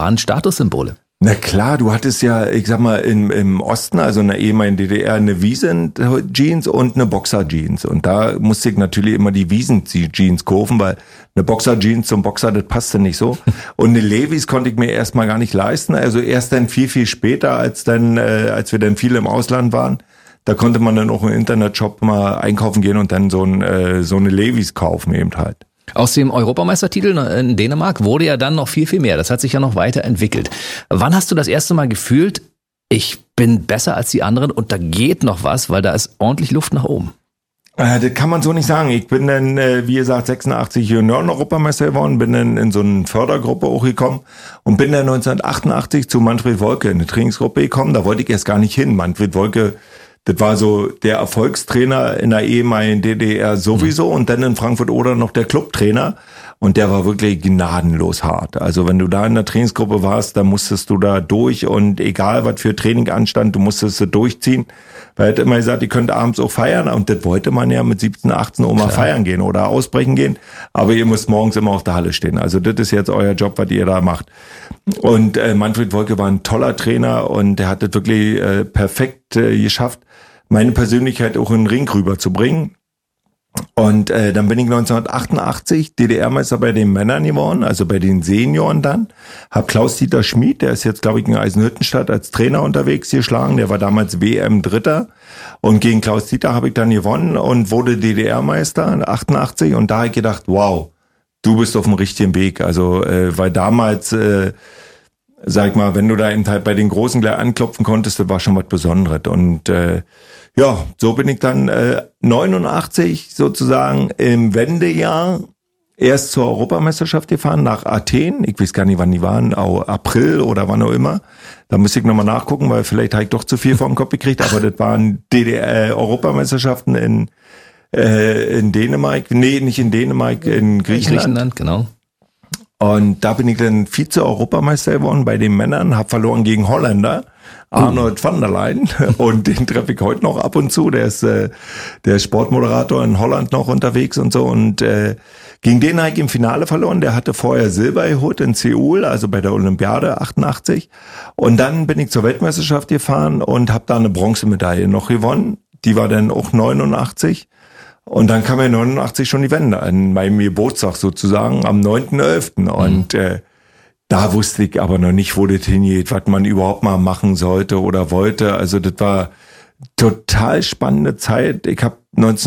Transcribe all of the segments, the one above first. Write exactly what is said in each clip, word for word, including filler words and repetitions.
waren Statussymbole. Na klar, du hattest ja, ich sag mal, im, im Osten, also in der ehemaligen D D R, eine Wiesent-Jeans und eine Boxer-Jeans. Und da musste ich natürlich immer die Wiesent-Jeans kaufen, weil eine Boxer-Jeans zum Boxer, das passte nicht so. Und eine Levi's konnte ich mir erstmal gar nicht leisten. Also erst dann viel, viel später, als dann, äh, als wir dann viel im Ausland waren. Da konnte man dann auch im Internetshop mal einkaufen gehen und dann so, ein, äh, so eine Levi's kaufen eben halt. Aus dem Europameistertitel in Dänemark wurde ja dann noch viel, viel mehr. Das hat sich ja noch weiterentwickelt. Wann hast du das erste Mal gefühlt, ich bin besser als die anderen und da geht noch was, weil da ist ordentlich Luft nach oben? Äh, das kann man so nicht sagen. Ich bin dann, äh, wie gesagt, sechsundachtzig Junioren-Europameister geworden, bin dann in so eine Fördergruppe auch gekommen und bin dann neunzehnhundertachtundachtzig zu Manfred Wolke in eine Trainingsgruppe gekommen. Da wollte ich erst gar nicht hin. Manfred Wolke, das war so der Erfolgstrainer in der ehemaligen D D R sowieso und dann in Frankfurt-Oder noch der Clubtrainer. Und der war wirklich gnadenlos hart. Also wenn du da in der Trainingsgruppe warst, dann musstest du da durch und egal was für Training anstand, du musstest es durchziehen. Weil er hat immer gesagt, ihr könnt abends auch feiern und das wollte man ja mit siebzehn, achtzehn Uhr mal feiern gehen oder ausbrechen gehen. Aber ihr müsst morgens immer auf der Halle stehen. Also das ist jetzt euer Job, was ihr da macht. Und äh, Manfred Wolke war ein toller Trainer und der hat das wirklich äh, perfekt äh, geschafft, meine Persönlichkeit auch in den Ring rüberzubringen. Und äh, dann bin ich neunzehnhundertachtundachtzig D D R-Meister bei den Männern geworden, also bei den Senioren dann. Hab Klaus-Dieter Schmid, der ist jetzt, glaube ich, in Eisenhüttenstadt als Trainer unterwegs geschlagen. Der war damals W M-Dritter. Und gegen Klaus-Dieter habe ich dann gewonnen und wurde D D R-Meister achtundachtzig. Und da habe ich gedacht, wow, du bist auf dem richtigen Weg. Also, äh, weil damals, äh, sag ich mal, wenn du da eben halt bei den Großen gleich anklopfen konntest, das war schon was Besonderes. Und äh, ja, so bin ich dann äh, neunundachtzig sozusagen im Wendejahr erst zur Europameisterschaft gefahren, nach Athen. Ich weiß gar nicht, wann die waren, auch April oder wann auch immer. Da müsste ich nochmal nachgucken, weil vielleicht habe ich doch zu viel vor den Kopf gekriegt. Aber das waren D D R-Europameisterschaften in, äh, in Dänemark. Nee, nicht in Dänemark, in Griechenland. Griechenland, genau. Und da bin ich dann Vize-Europameister geworden bei den Männern, hab verloren gegen Holländer, Arnold van der Leyen, und den treffe ich heute noch ab und zu, der ist äh, der Sportmoderator in Holland noch unterwegs und so, und äh, gegen den habe ich im Finale verloren, der hatte vorher Silber geholt in Seoul, also bei der Olympiade achtundachtzig, und dann bin ich zur Weltmeisterschaft gefahren und habe da eine Bronzemedaille noch gewonnen, die war dann auch neunundachtzig. Und dann kam ja neunundachtzig schon die Wende, an meinem Geburtstag sozusagen, am neunten elften Und äh, da wusste ich aber noch nicht, wo das hingeht, was man überhaupt mal machen sollte oder wollte. Also das war total spannende Zeit. Ich habe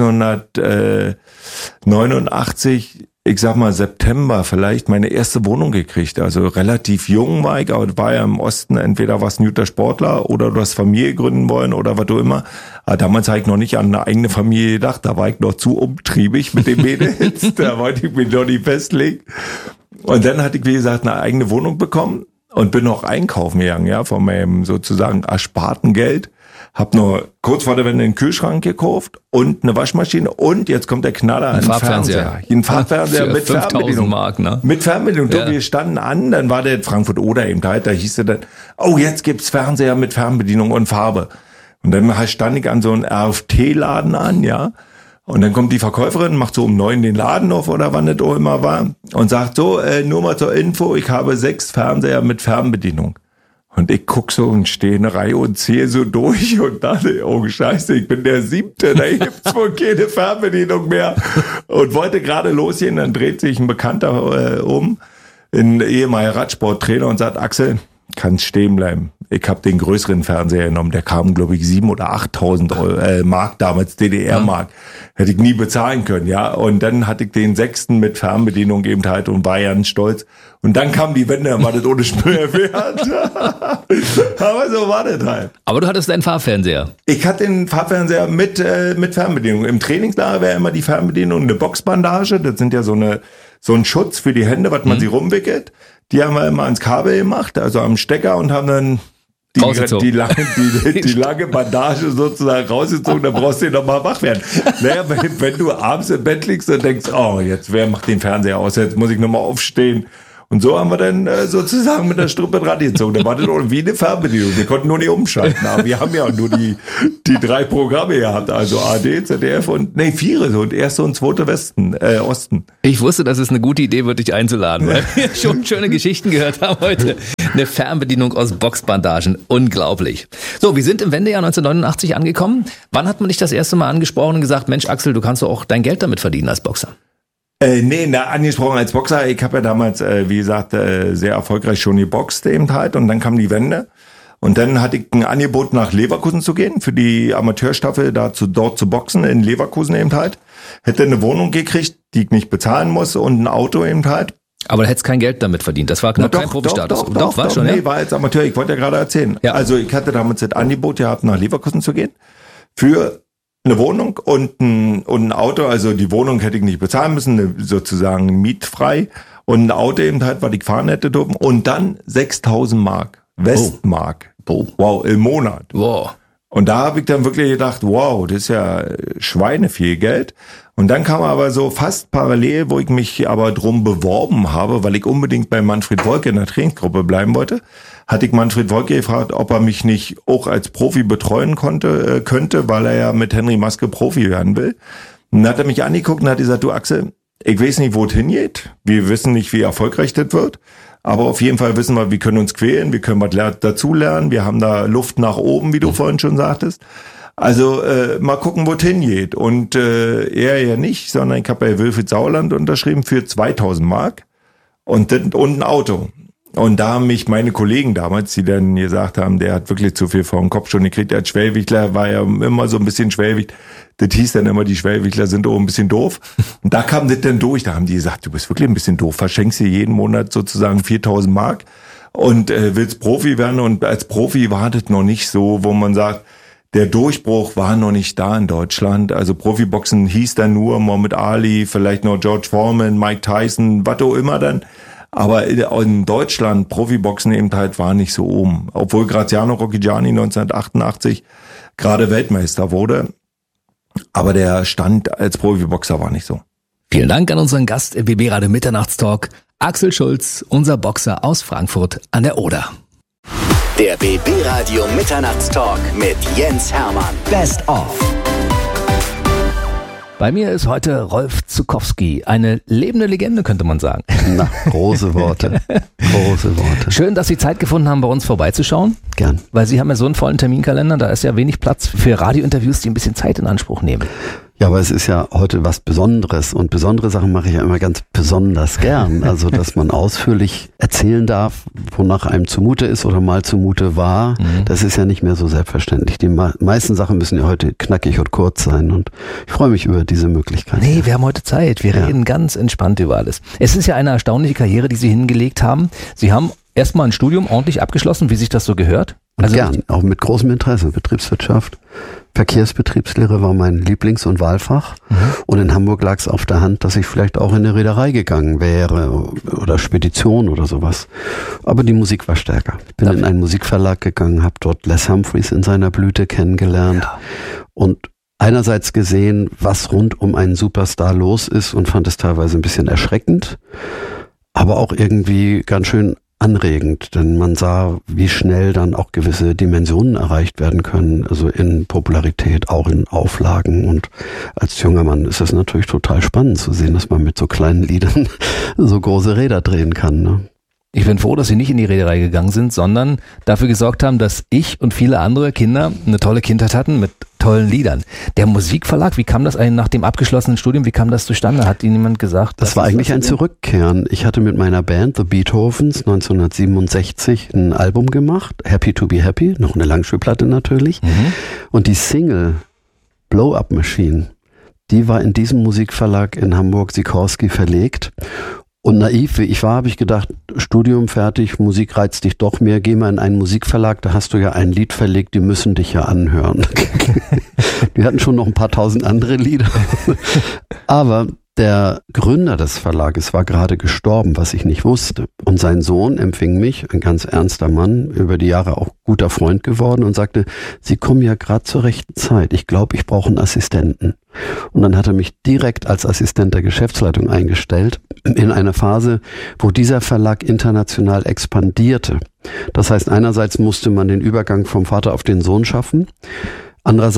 neunzehnhundertneunundachtzig, ich sag mal September, vielleicht meine erste Wohnung gekriegt. Also relativ jung war ich, aber das war ja im Osten, entweder warst du ein guter Sportler oder du hast Familie gründen wollen oder was du immer. Aber damals habe ich noch nicht an eine eigene Familie gedacht, da war ich noch zu umtriebig mit den Mädels, da wollte ich mich noch nicht festlegen. Und dann hatte ich, wie gesagt, eine eigene Wohnung bekommen und bin noch einkaufen gegangen, ja, von meinem sozusagen ersparten Geld. Hab nur kurz vor der Wende einen Kühlschrank gekauft und eine Waschmaschine und jetzt kommt der Knaller, ein, ein Fernseher. Fernseher. Ein Farbfernseher mit Fernbedienung. Mark, ne? Mit Fernbedienung. Ja. Wir standen an, dann war der Frankfurt-Oder eben halt, da hieß er dann, oh, jetzt gibt's Fernseher mit Fernbedienung und Farbe. Und dann stand ich an so einem R F T-Laden an, ja. Und dann kommt die Verkäuferin, macht so um neun den Laden auf oder wann das auch immer war und sagt so, äh, nur mal zur Info, ich habe sechs Fernseher mit Fernbedienung. Und ich guck so und stehe in der Reihe und zähle so durch und dachte, oh Scheiße, ich bin der Siebte, da gibt's wohl keine Fernbedienung mehr. Und wollte gerade losgehen, dann dreht sich ein Bekannter äh, um, ein ehemaliger Radsporttrainer und sagt, Axel, kannst stehen bleiben. Ich habe den größeren Fernseher genommen, der kam, glaube ich, sieben oder achttausend äh, Mark, damals D D R-Mark. Hätte ich nie bezahlen können, ja. Und dann hatte ich den sechsten mit Fernbedienung eben halt und war ganz stolz. Und dann kam die Wende, dann war das ohne Steuerwert. Aber so war das halt. Aber du hattest deinen Farbfernseher. Ich hatte den Farbfernseher mit, äh, mit Fernbedienung. Im Trainingslager wäre immer die Fernbedienung eine Boxbandage. Das sind ja so eine, so ein Schutz für die Hände, was man mhm. sie rumwickelt. Die haben wir immer ans Kabel gemacht, also am Stecker, und haben dann die, die, lange, die, die lange Bandage sozusagen rausgezogen, dann brauchst du noch mal wach werden. Naja, wenn, wenn du abends im Bett liegst und denkst, oh, jetzt wer macht den Fernseher aus, jetzt muss ich noch mal aufstehen. Und so haben wir dann äh, sozusagen mit der Strippe dran gezogen. Da war das wie eine Fernbedienung. Wir konnten nur nicht umschalten. Aber wir haben ja nur die die drei Programme gehabt. Also A D, Z D F und, nee, vier so, und erste und zweite Westen, äh, Osten. Ich wusste, dass es eine gute Idee wird, dich einzuladen, weil wir schon schöne Geschichten gehört haben heute. Eine Fernbedienung aus Boxbandagen. Unglaublich. So, wir sind im Wendejahr neunzehnhundertneunundachtzig angekommen. Wann hat man dich das erste Mal angesprochen und gesagt, Mensch Axel, du kannst doch auch dein Geld damit verdienen als Boxer? Äh, nee, na, angesprochen als Boxer. Ich habe ja damals, äh, wie gesagt, äh, sehr erfolgreich schon geboxt eben halt. Und dann kam die Wende. Und dann hatte ich ein Angebot, nach Leverkusen zu gehen, für die Amateurstaffel da zu, dort zu boxen, in Leverkusen eben halt. Hätte eine Wohnung gekriegt, die ich nicht bezahlen muss, und ein Auto eben halt. Aber du hättest kein Geld damit verdient. Das war noch kein Profistatus. Doch, doch, doch, war doch, schon, nee, ja? war als Amateur. Ich wollte ja gerade erzählen. Ja. Also ich hatte damals das Angebot gehabt, nach Leverkusen zu gehen. Für eine Wohnung und ein, und ein Auto. Also die Wohnung hätte ich nicht bezahlen müssen, eine, sozusagen mietfrei. Und ein Auto eben halt, was ich fahren hätte dürfen. Und dann sechstausend Mark. Westmark. Oh. Wow, im Monat. Wow. Und da habe ich dann wirklich gedacht, wow, das ist ja schweineviel Geld. Und dann kam aber so fast parallel, wo ich mich aber drum beworben habe, weil ich unbedingt bei Manfred Wolke in der Trainingsgruppe bleiben wollte, hatte ich Manfred Wolke gefragt, ob er mich nicht auch als Profi betreuen konnte, äh, könnte, weil er ja mit Henry Maske Profi werden will. Und dann hat er mich angeguckt und hat gesagt, du Axel, ich weiß nicht, wo es hingeht. Wir wissen nicht, wie erfolgreich das wird. Aber auf jeden Fall wissen wir, wir können uns quälen, wir können was dazulernen, wir haben da Luft nach oben, wie du vorhin schon sagtest. Also äh, mal gucken, wo es hingeht. Und äh, er ja nicht, sondern ich habe bei Wilfried Sauerland unterschrieben für zweitausend Mark und, und ein Auto. Und da haben mich meine Kollegen damals, die dann gesagt haben, der hat wirklich zu viel vor dem Kopf schon gekriegt, der hat Schwergewichtler, war ja immer so ein bisschen Schwergewicht. Das hieß dann immer, die Schwergewichtler sind auch ein bisschen doof. Und da kam das dann durch, da haben die gesagt, du bist wirklich ein bisschen doof, verschenkst dir jeden Monat sozusagen viertausend Mark und äh, willst Profi werden. Und als Profi war das noch nicht so, wo man sagt, der Durchbruch war noch nicht da in Deutschland. Also Profiboxen hieß dann nur Muhammad Ali, vielleicht noch George Foreman, Mike Tyson, was auch immer dann. Aber in Deutschland, Profiboxen eben halt war nicht so oben. Obwohl Graziano Rocchigiani neunzehnhundertachtundachtzig gerade Weltmeister wurde. Aber der Stand als Profiboxer war nicht so. Vielen Dank an unseren Gast im B B Radio Mitternachtstalk, Axel Schulz, unser Boxer aus Frankfurt an der Oder. Der B B Radio Mitternachtstalk mit Jens Hermann. Best of. Bei mir ist heute Rolf Zuckowski, eine lebende Legende, könnte man sagen. Na, große Worte, große Worte. Schön, dass Sie Zeit gefunden haben, bei uns vorbeizuschauen. Gern. Weil Sie haben ja so einen vollen Terminkalender, da ist ja wenig Platz für Radiointerviews, die ein bisschen Zeit in Anspruch nehmen. Ja, aber es ist ja heute was Besonderes und besondere Sachen mache ich ja immer ganz besonders gern. Also, dass man ausführlich erzählen darf, wonach einem zumute ist oder mal zumute war, mhm. Das ist ja nicht mehr so selbstverständlich. Die meisten Sachen müssen ja heute knackig und kurz sein und ich freue mich über diese Möglichkeit. Nee, wir haben heute Zeit. Wir ja. reden ganz entspannt über alles. Es ist ja eine erstaunliche Karriere, die Sie hingelegt haben. Sie haben erstmal ein Studium ordentlich abgeschlossen, wie sich das so gehört. Also gern, auch mit großem Interesse. Betriebswirtschaft, Verkehrsbetriebslehre war mein Lieblings- und Wahlfach. Mhm. Und in Hamburg lag es auf der Hand, dass ich vielleicht auch in eine Reederei gegangen wäre oder Spedition oder sowas. Aber die Musik war stärker. Ich bin Darf in einen Musikverlag gegangen, habe dort Les Humphreys in seiner Blüte kennengelernt ja. und einerseits gesehen, was rund um einen Superstar los ist und fand es teilweise ein bisschen erschreckend, aber auch irgendwie ganz schön anregend, denn man sah, wie schnell dann auch gewisse Dimensionen erreicht werden können, also in Popularität, auch in Auflagen. Und als junger Mann ist es natürlich total spannend zu sehen, dass man mit so kleinen Liedern so große Räder drehen kann, ne? Ich bin froh, dass Sie nicht in die Reederei gegangen sind, sondern dafür gesorgt haben, dass ich und viele andere Kinder eine tolle Kindheit hatten mit tollen Liedern. Der Musikverlag, wie kam das eigentlich nach dem abgeschlossenen Studium, wie kam das zustande? Hat Ihnen jemand gesagt? Das war eigentlich ein Zurückkehren. Ich hatte mit meiner Band The Beethovens neunzehnhundertsiebenundsechzig ein Album gemacht, Happy to be Happy, noch eine Langspielplatte natürlich. Mhm. Und die Single Blow Up Machine, die war in diesem Musikverlag in Hamburg, Sikorski, verlegt. Und naiv wie ich war, habe ich gedacht, Studium fertig, Musik reizt dich doch mehr, geh mal in einen Musikverlag, da hast du ja ein Lied verlegt, die müssen dich ja anhören. Die hatten schon noch ein paar tausend andere Lieder. Aber der Gründer des Verlages war gerade gestorben, was ich nicht wusste. Und sein Sohn empfing mich, ein ganz ernster Mann, über die Jahre auch guter Freund geworden und sagte, Sie kommen ja gerade zur rechten Zeit. Ich glaube, ich brauche einen Assistenten. Und dann hat er mich direkt als Assistent der Geschäftsleitung eingestellt, in einer Phase, wo dieser Verlag international expandierte. Das heißt, einerseits musste man den Übergang vom Vater auf den Sohn schaffen. Andererseits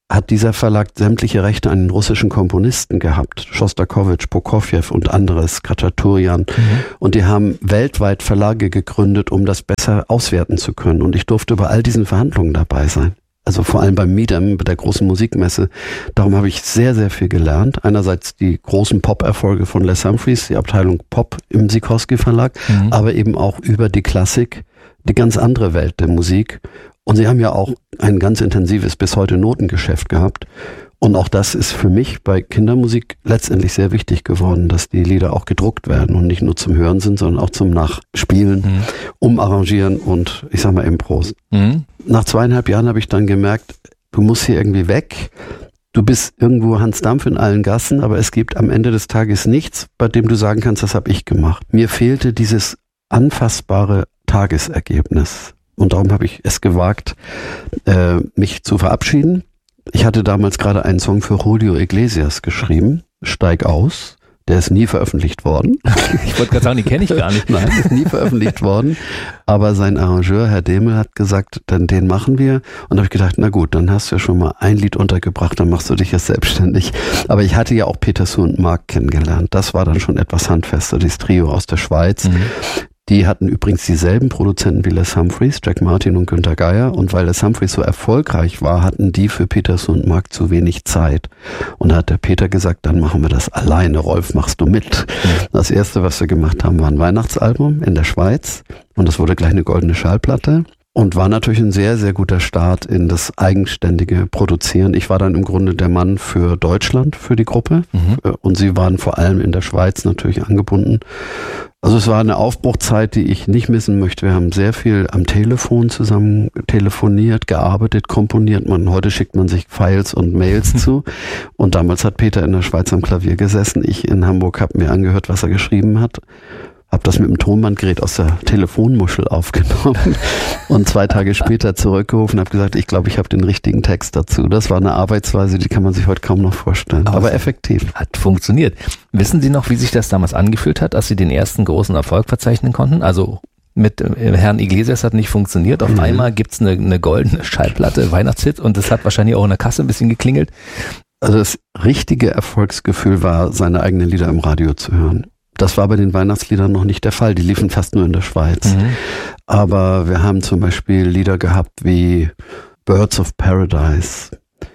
hat dieser Verlag sämtliche Rechte an den russischen Komponisten gehabt. Schostakowitsch, Prokofjew und anderes, Khachaturian. Mhm. Und die haben weltweit Verlage gegründet, um das besser auswerten zu können. Und ich durfte bei all diesen Verhandlungen dabei sein. Also vor allem beim Midem, bei der großen Musikmesse. Darum habe ich sehr, sehr viel gelernt. Einerseits die großen Pop-Erfolge von Les Humphreys, die Abteilung Pop im Sikorski Verlag, mhm. aber eben auch über die Klassik, die ganz andere Welt der Musik. Und sie haben ja auch ein ganz intensives bis heute Notengeschäft gehabt. Und auch das ist für mich bei Kindermusik letztendlich sehr wichtig geworden, dass die Lieder auch gedruckt werden und nicht nur zum Hören sind, sondern auch zum Nachspielen, mhm. umarrangieren und ich sag mal Impros. Mhm. Nach zweieinhalb Jahren habe ich dann gemerkt, du musst hier irgendwie weg. Du bist irgendwo Hans Dampf in allen Gassen, aber es gibt am Ende des Tages nichts, bei dem du sagen kannst, das habe ich gemacht. Mir fehlte dieses anfassbare Tagesergebnis. Und darum habe ich es gewagt, äh, mich zu verabschieden. Ich hatte damals gerade einen Song für Julio Iglesias geschrieben, Steig aus. Der ist nie veröffentlicht worden. Ich wollte gerade sagen, die kenne ich gar nicht. Nein, ist nie veröffentlicht worden. Aber sein Arrangeur, Herr Demel, hat gesagt, dann den machen wir. Und da habe ich gedacht, na gut, dann hast du ja schon mal ein Lied untergebracht, dann machst du dich jetzt selbstständig. Aber ich hatte ja auch Peterson und Mark kennengelernt. Das war dann schon etwas handfester, dieses Trio aus der Schweiz. Mhm. Die hatten übrigens dieselben Produzenten wie Les Humphreys, Jack Martin und Günter Geier. Und weil Les Humphreys so erfolgreich war, hatten die für Peterson und Mark zu wenig Zeit. Und da hat der Peter gesagt, dann machen wir das alleine. Rolf, machst du mit? Das erste, was wir gemacht haben, war ein Weihnachtsalbum in der Schweiz. Und das wurde gleich eine goldene Schallplatte. Und war natürlich ein sehr, sehr guter Start in das eigenständige Produzieren. Ich war dann im Grunde der Mann für Deutschland, für die Gruppe. Mhm. Und sie waren vor allem in der Schweiz natürlich angebunden. Also es war eine Aufbruchzeit, die ich nicht missen möchte. Wir haben sehr viel am Telefon zusammen telefoniert, gearbeitet, komponiert. Man, heute schickt man sich Files und Mails zu. Und damals hat Peter in der Schweiz am Klavier gesessen. Ich in Hamburg habe mir angehört, was er geschrieben hat. Habe das mit dem Tonbandgerät aus der Telefonmuschel aufgenommen und zwei Tage später zurückgerufen und habe gesagt, ich glaube, ich habe den richtigen Text dazu. Das war eine Arbeitsweise, die kann man sich heute kaum noch vorstellen, aber, aber effektiv. Hat funktioniert. Wissen Sie noch, wie sich das damals angefühlt hat, als Sie den ersten großen Erfolg verzeichnen konnten? Also mit äh, Herrn Iglesias hat nicht funktioniert. Auf mhm. einmal gibt's eine, eine goldene Schallplatte, Weihnachtshit, und das hat wahrscheinlich auch in der Kasse ein bisschen geklingelt. Also das richtige Erfolgsgefühl war, seine eigenen Lieder im Radio zu hören. Das war bei den Weihnachtsliedern noch nicht der Fall. Die liefen fast nur in der Schweiz. Mhm. Aber wir haben zum Beispiel Lieder gehabt wie Birds of Paradise,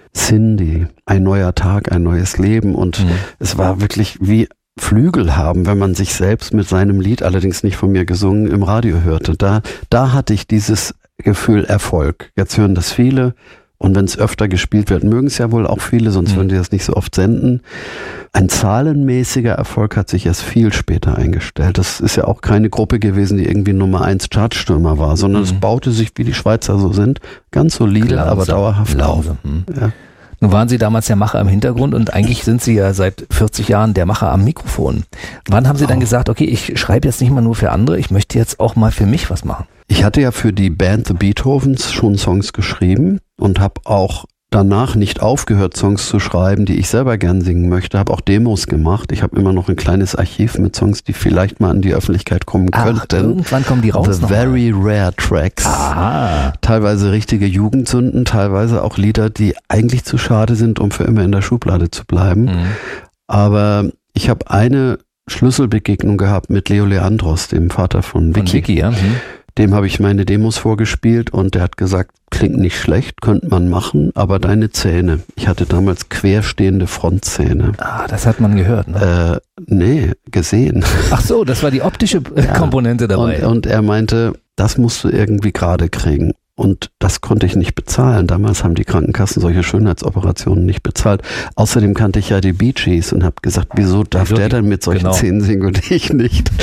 Cindy, Ein neuer Tag, ein neues Leben. Und mhm. es war wirklich wie Flügel haben, wenn man sich selbst mit seinem Lied, allerdings nicht von mir gesungen, im Radio hörte. Da, da hatte ich dieses Gefühl Erfolg. Jetzt hören das viele. Und wenn es öfter gespielt wird, mögen es ja wohl auch viele, sonst mhm. würden die das nicht so oft senden. Ein zahlenmäßiger Erfolg hat sich erst viel später eingestellt. Das ist ja auch keine Gruppe gewesen, die irgendwie Nummer eins Chartstürmer war, sondern mhm. es baute sich, wie die Schweizer so sind, ganz solide, langsam, aber dauerhaft langsam. auf. Mhm. Ja. Nun waren Sie damals der Macher im Hintergrund und eigentlich sind Sie ja seit vierzig Jahren der Macher am Mikrofon. Wann haben Sie dann gesagt, okay, ich schreibe jetzt nicht mal nur für andere, ich möchte jetzt auch mal für mich was machen? Ich hatte ja für die Band The Beethovens schon Songs geschrieben und habe auch danach nicht aufgehört, Songs zu schreiben, die ich selber gern singen möchte. Habe auch Demos gemacht. Ich habe immer noch ein kleines Archiv mit Songs, die vielleicht mal an die Öffentlichkeit kommen Ach, könnten. Irgendwann kommen die raus. The Very Rare Tracks. Aha. Teilweise richtige Jugendsünden, teilweise auch Lieder, die eigentlich zu schade sind, um für immer in der Schublade zu bleiben. Mhm. Aber ich habe eine Schlüsselbegegnung gehabt mit Leo Leandros, dem Vater von Vicky. Von Vicky, ja. Mhm. Dem habe ich meine Demos vorgespielt und der hat gesagt, klingt nicht schlecht, könnte man machen, aber deine Zähne. Ich hatte damals querstehende Frontzähne. Ah, das hat man gehört, ne? Äh, nee, gesehen. Ach so, das war die optische ja. Komponente dabei. Und, und er meinte, das musst du irgendwie gerade kriegen. Und das konnte ich nicht bezahlen. Damals haben die Krankenkassen solche Schönheitsoperationen nicht bezahlt. Außerdem kannte ich ja die Bee Gees und habe gesagt, wieso darf also, der denn mit solchen genau. Zähnen singen und ich nicht?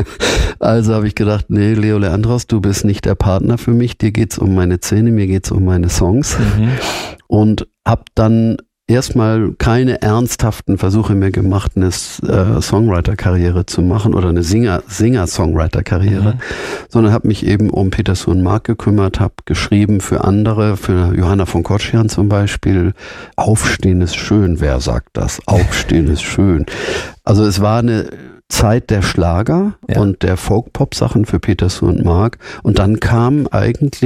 Also habe ich gedacht, nee, Leo Leandros, du bist nicht der Partner für mich. Dir geht's um meine Zähne, mir geht's um meine Songs. Mhm. Und habe dann erstmal keine ernsthaften Versuche mehr gemacht, eine äh, Songwriter-Karriere zu machen oder eine Singer, Singer-Songwriter-Karriere, mhm. sondern habe mich eben um Peterson und Mark gekümmert, habe geschrieben für andere, für Johanna von Kocsian zum Beispiel. Aufstehen ist schön, wer sagt das? Aufstehen ist schön. Also es war eine Zeit der Schlager ja. und der Folk-Pop-Sachen für Peterson und Mark und dann kam eigentlich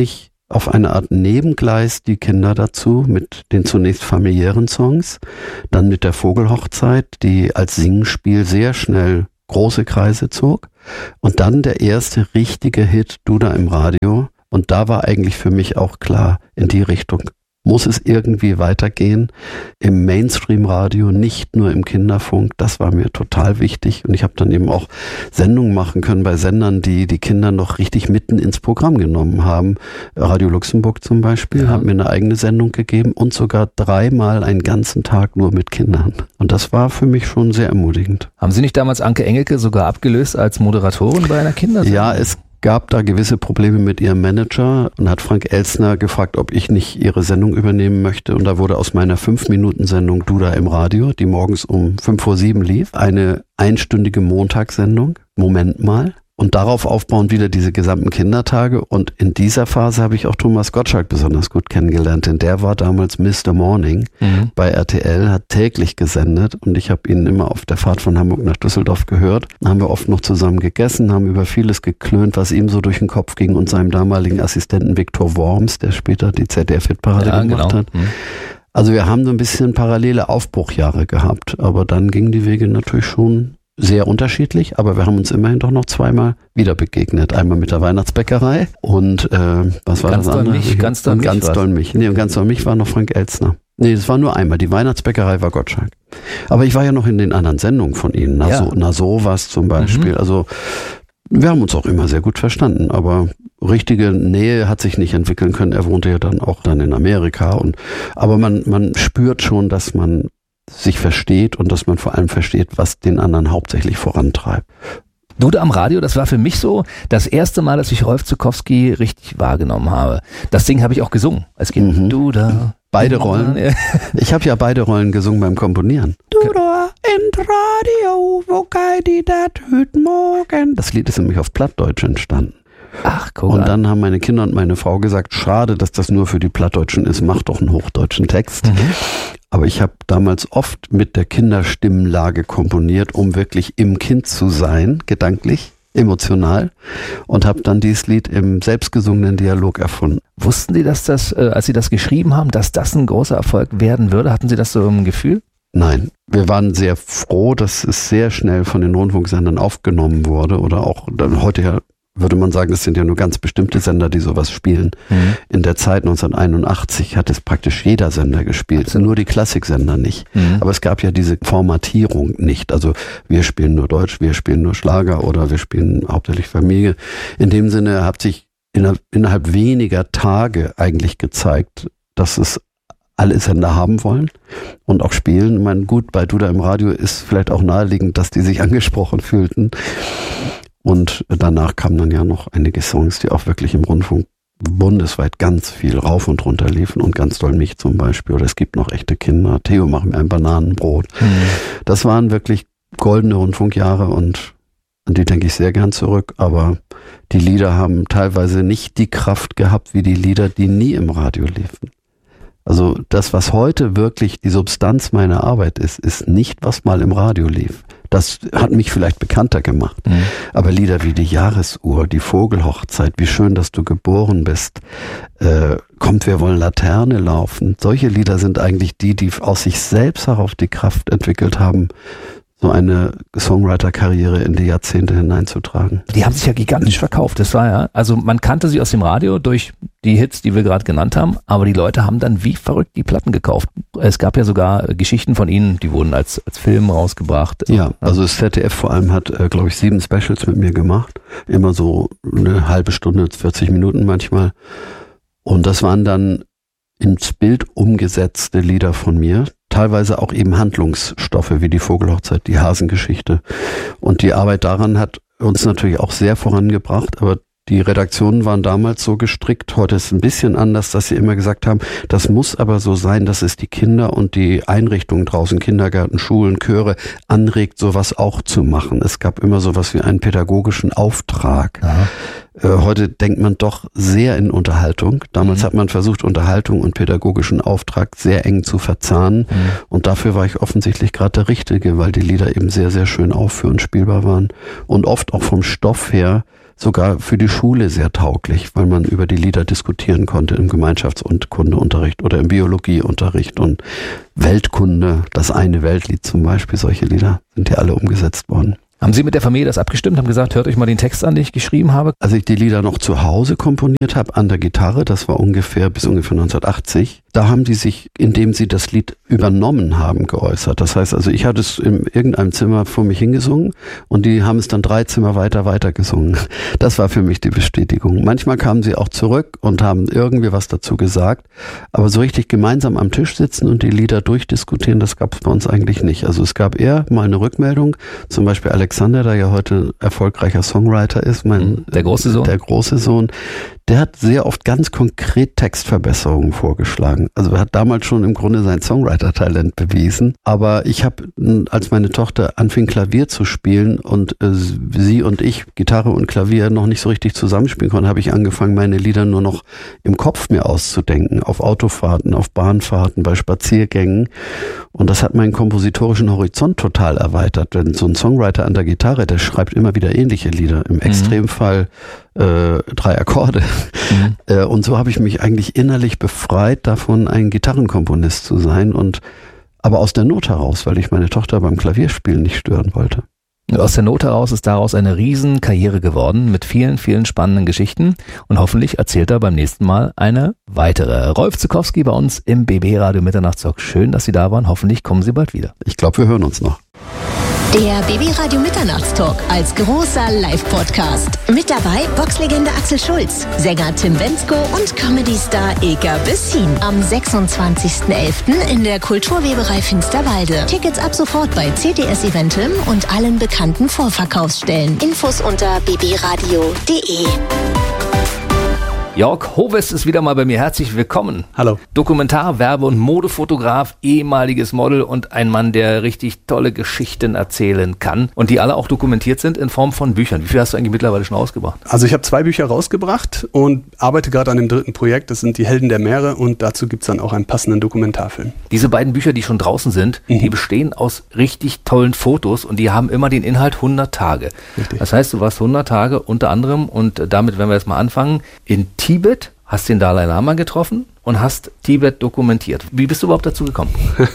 auf eine Art Nebengleis die Kinder dazu mit den zunächst familiären Songs, dann mit der Vogelhochzeit, die als Singspiel sehr schnell große Kreise zog und dann der erste richtige Hit, Du da im Radio. Und da war eigentlich für mich auch klar, in die Richtung muss es irgendwie weitergehen. Im Mainstream-Radio, nicht nur im Kinderfunk. Das war mir total wichtig. Und ich habe dann eben auch Sendungen machen können bei Sendern, die die Kinder noch richtig mitten ins Programm genommen haben. Radio Luxemburg zum Beispiel, ja, hat mir eine eigene Sendung gegeben und sogar dreimal einen ganzen Tag nur mit Kindern. Und das war für mich schon sehr ermutigend. Haben Sie nicht damals Anke Engelke sogar abgelöst als Moderatorin bei einer Kindersendung? Ja, es gab da gewisse Probleme mit ihrem Manager und hat Frank Elstner gefragt, ob ich nicht ihre Sendung übernehmen möchte. Und da wurde aus meiner fünf-Minuten-Sendung Du da im Radio, die morgens um fünf vor sieben lief, eine einstündige Montagssendung. Moment mal. Und darauf aufbauen wieder diese gesamten Kindertage. Und in dieser Phase habe ich auch Thomas Gottschalk besonders gut kennengelernt, denn der war damals Mister Morning mhm. bei R T L, hat täglich gesendet und ich habe ihn immer auf der Fahrt von Hamburg nach Düsseldorf gehört. Da haben wir oft noch zusammen gegessen, haben über vieles geklönt, was ihm so durch den Kopf ging und seinem damaligen Assistenten Viktor Worms, der später die Z D F-Hitparade ja, gemacht genau. hat. Mhm. Also wir haben so ein bisschen parallele Aufbruchjahre gehabt, aber dann gingen die Wege natürlich schon sehr unterschiedlich, aber wir haben uns immerhin doch noch zweimal wieder begegnet. Einmal mit der Weihnachtsbäckerei und äh, was war ganz das andere? Mich, ganz doll und mich. Ganz doll mich. Nee, und ganz doll mich war noch Frank Elstner. Nee, das war nur einmal. Die Weihnachtsbäckerei war Gottschalk. Aber ich war ja noch in den anderen Sendungen von Ihnen. Na, ja. so, na sowas zum Beispiel. Mhm. Also wir haben uns auch immer sehr gut verstanden, aber richtige Nähe hat sich nicht entwickeln können. Er wohnte ja dann auch dann in Amerika und aber man man spürt schon, dass man sich versteht und dass man vor allem versteht, was den anderen hauptsächlich vorantreibt. Du da am Radio, das war für mich so das erste Mal, dass ich Rolf Zuckowski richtig wahrgenommen habe. Das Ding habe ich auch gesungen als Kind. Mhm. Du da. Beide Rollen. Ich habe ja beide Rollen gesungen beim Komponieren. Du da in Radio, wo geht die dat heute Morgen? Das Lied ist nämlich auf Plattdeutsch entstanden. Ach, guck Und an. dann haben meine Kinder und meine Frau gesagt, schade, dass das nur für die Plattdeutschen ist, mach doch einen hochdeutschen Text. Mhm. Aber ich habe damals oft mit der Kinderstimmenlage komponiert, um wirklich im Kind zu sein, gedanklich, emotional, und habe dann dieses Lied im selbstgesungenen Dialog erfunden. Wussten Sie, dass das, äh, als Sie das geschrieben haben, dass das ein großer Erfolg werden würde? Hatten Sie das so im Gefühl? Nein, wir waren sehr froh, dass es sehr schnell von den Rundfunksendern aufgenommen wurde oder auch dann heute ja würde man sagen, es sind ja nur ganz bestimmte Sender, die sowas spielen. Mhm. In der Zeit neunzehnhunderteinundachtzig hat es praktisch jeder Sender gespielt, also nur die Klassiksender nicht. Mhm. Aber es gab ja diese Formatierung nicht. Also wir spielen nur Deutsch, wir spielen nur Schlager oder wir spielen hauptsächlich Familie. In dem Sinne hat sich innerhalb weniger Tage eigentlich gezeigt, dass es alle Sender haben wollen und auch spielen. Ich meine, gut, bei Du da im Radio ist vielleicht auch naheliegend, dass die sich angesprochen fühlten. Und danach kamen dann ja noch einige Songs, die auch wirklich im Rundfunk bundesweit ganz viel rauf und runter liefen und ganz doll mich zum Beispiel. Oder es gibt noch echte Kinder. Theo, mach mir ein Bananenbrot. Mhm. Das waren wirklich goldene Rundfunkjahre und an die denke ich sehr gern zurück. Aber die Lieder haben teilweise nicht die Kraft gehabt wie die Lieder, die nie im Radio liefen. Also das, was heute wirklich die Substanz meiner Arbeit ist, ist nicht, was mal im Radio lief. Das hat mich vielleicht bekannter gemacht. Mhm. Aber Lieder wie die Jahresuhr, die Vogelhochzeit, wie schön, dass du geboren bist, äh, kommt, wir wollen Laterne laufen. Solche Lieder sind eigentlich die, die aus sich selbst heraus die Kraft entwickelt haben, so eine Songwriter-Karriere in die Jahrzehnte hineinzutragen. Die haben sich ja gigantisch verkauft. Das war ja, also man kannte sie aus dem Radio durch die Hits, die wir gerade genannt haben, aber die Leute haben dann wie verrückt die Platten gekauft. Es gab ja sogar Geschichten von ihnen, die wurden als, als Film rausgebracht. Ja, also das Z D F vor allem hat, glaube ich, sieben Specials mit mir gemacht. Immer so eine halbe Stunde, vierzig Minuten manchmal. Und das waren dann ins Bild umgesetzte Lieder von mir. Teilweise auch eben Handlungsstoffe wie die Vogelhochzeit, die Hasengeschichte. Und die Arbeit daran hat uns natürlich auch sehr vorangebracht, aber die Redaktionen waren damals so gestrickt, heute ist es ein bisschen anders, dass sie immer gesagt haben, das muss aber so sein, dass es die Kinder und die Einrichtungen draußen, Kindergärten, Schulen, Chöre, anregt, sowas auch zu machen. Es gab immer sowas wie einen pädagogischen Auftrag. Äh, heute denkt man doch sehr in Unterhaltung. Damals mhm. hat man versucht, Unterhaltung und pädagogischen Auftrag sehr eng zu verzahnen. Mhm. Und dafür war ich offensichtlich gerade der Richtige, weil die Lieder eben sehr, sehr schön aufführend spielbar waren und oft auch vom Stoff her sogar für die Schule sehr tauglich, weil man über die Lieder diskutieren konnte im Gemeinschafts- und Kundeunterricht oder im Biologieunterricht und Weltkunde, das eine Weltlied zum Beispiel, solche Lieder sind ja alle umgesetzt worden. Haben Sie mit der Familie das abgestimmt, haben gesagt, hört euch mal den Text an, den ich geschrieben habe? Als ich die Lieder noch zu Hause komponiert habe, an der Gitarre, das war ungefähr bis ungefähr neunzehnhundertachtzig, da haben die sich, indem sie das Lied übernommen haben, geäußert. Das heißt also, ich hatte es in irgendeinem Zimmer vor mich hingesungen und die haben es dann drei Zimmer weiter weiter gesungen. Das war für mich die Bestätigung. Manchmal kamen sie auch zurück und haben irgendwie was dazu gesagt, aber so richtig gemeinsam am Tisch sitzen und die Lieder durchdiskutieren, das gab es bei uns eigentlich nicht. Also es gab eher mal eine Rückmeldung, zum Beispiel Alexander, der ja heute erfolgreicher Songwriter ist, mein der große Sohn, der große Sohn, der hat sehr oft ganz konkret Textverbesserungen vorgeschlagen. Also er hat damals schon im Grunde sein Songwriter-Talent bewiesen. Aber ich habe, als meine Tochter anfing Klavier zu spielen und äh, sie und ich Gitarre und Klavier noch nicht so richtig zusammenspielen konnten, habe ich angefangen, meine Lieder nur noch im Kopf mir auszudenken. Auf Autofahrten, auf Bahnfahrten, bei Spaziergängen. Und das hat meinen kompositorischen Horizont total erweitert. Denn so ein Songwriter an der Gitarre, der schreibt immer wieder ähnliche Lieder. Im Extremfall äh, drei Akkorde. Mhm. Äh, und so habe ich mich eigentlich innerlich befreit davon, ein Gitarrenkomponist zu sein. Und aber aus der Not heraus, weil ich meine Tochter beim Klavierspielen nicht stören wollte. Aus der Not heraus ist daraus eine Riesenkarriere geworden mit vielen, vielen spannenden Geschichten und hoffentlich erzählt er beim nächsten Mal eine weitere. Rolf Zuckowski bei uns im B B Radio Mitternachtstalk. Schön, dass Sie da waren. Hoffentlich kommen Sie bald wieder. Ich glaube, wir hören uns noch. Der B B Radio Mitternachtstalk als großer Live-Podcast. Mit dabei Boxlegende Axel Schulz, Sänger Tim Bendzko und Comedy-Star Ilka Bessin. Am sechsundzwanzigsten elften in der Kulturweberei Finsterwalde. Tickets ab sofort bei C T S Eventim und allen bekannten Vorverkaufsstellen. Infos unter b b radio punkt d e. Jörg Hoves ist wieder mal bei mir. Herzlich willkommen. Hallo. Dokumentar-, Werbe- und Modefotograf, ehemaliges Model und ein Mann, der richtig tolle Geschichten erzählen kann und die alle auch dokumentiert sind in Form von Büchern. Wie viel hast du eigentlich mittlerweile schon rausgebracht? Also ich habe zwei Bücher rausgebracht und arbeite gerade an dem dritten Projekt. Das sind die Helden der Meere und dazu gibt es dann auch einen passenden Dokumentarfilm. Diese beiden Bücher, die schon draußen sind, mhm. die bestehen aus richtig tollen Fotos und die haben immer den Inhalt hundert Tage. Richtig. Das heißt, du warst hundert Tage unter anderem und damit, wenn wir jetzt mal anfangen, in Tibet, hast den Dalai Lama getroffen und hast Tibet dokumentiert. Wie bist du überhaupt dazu gekommen?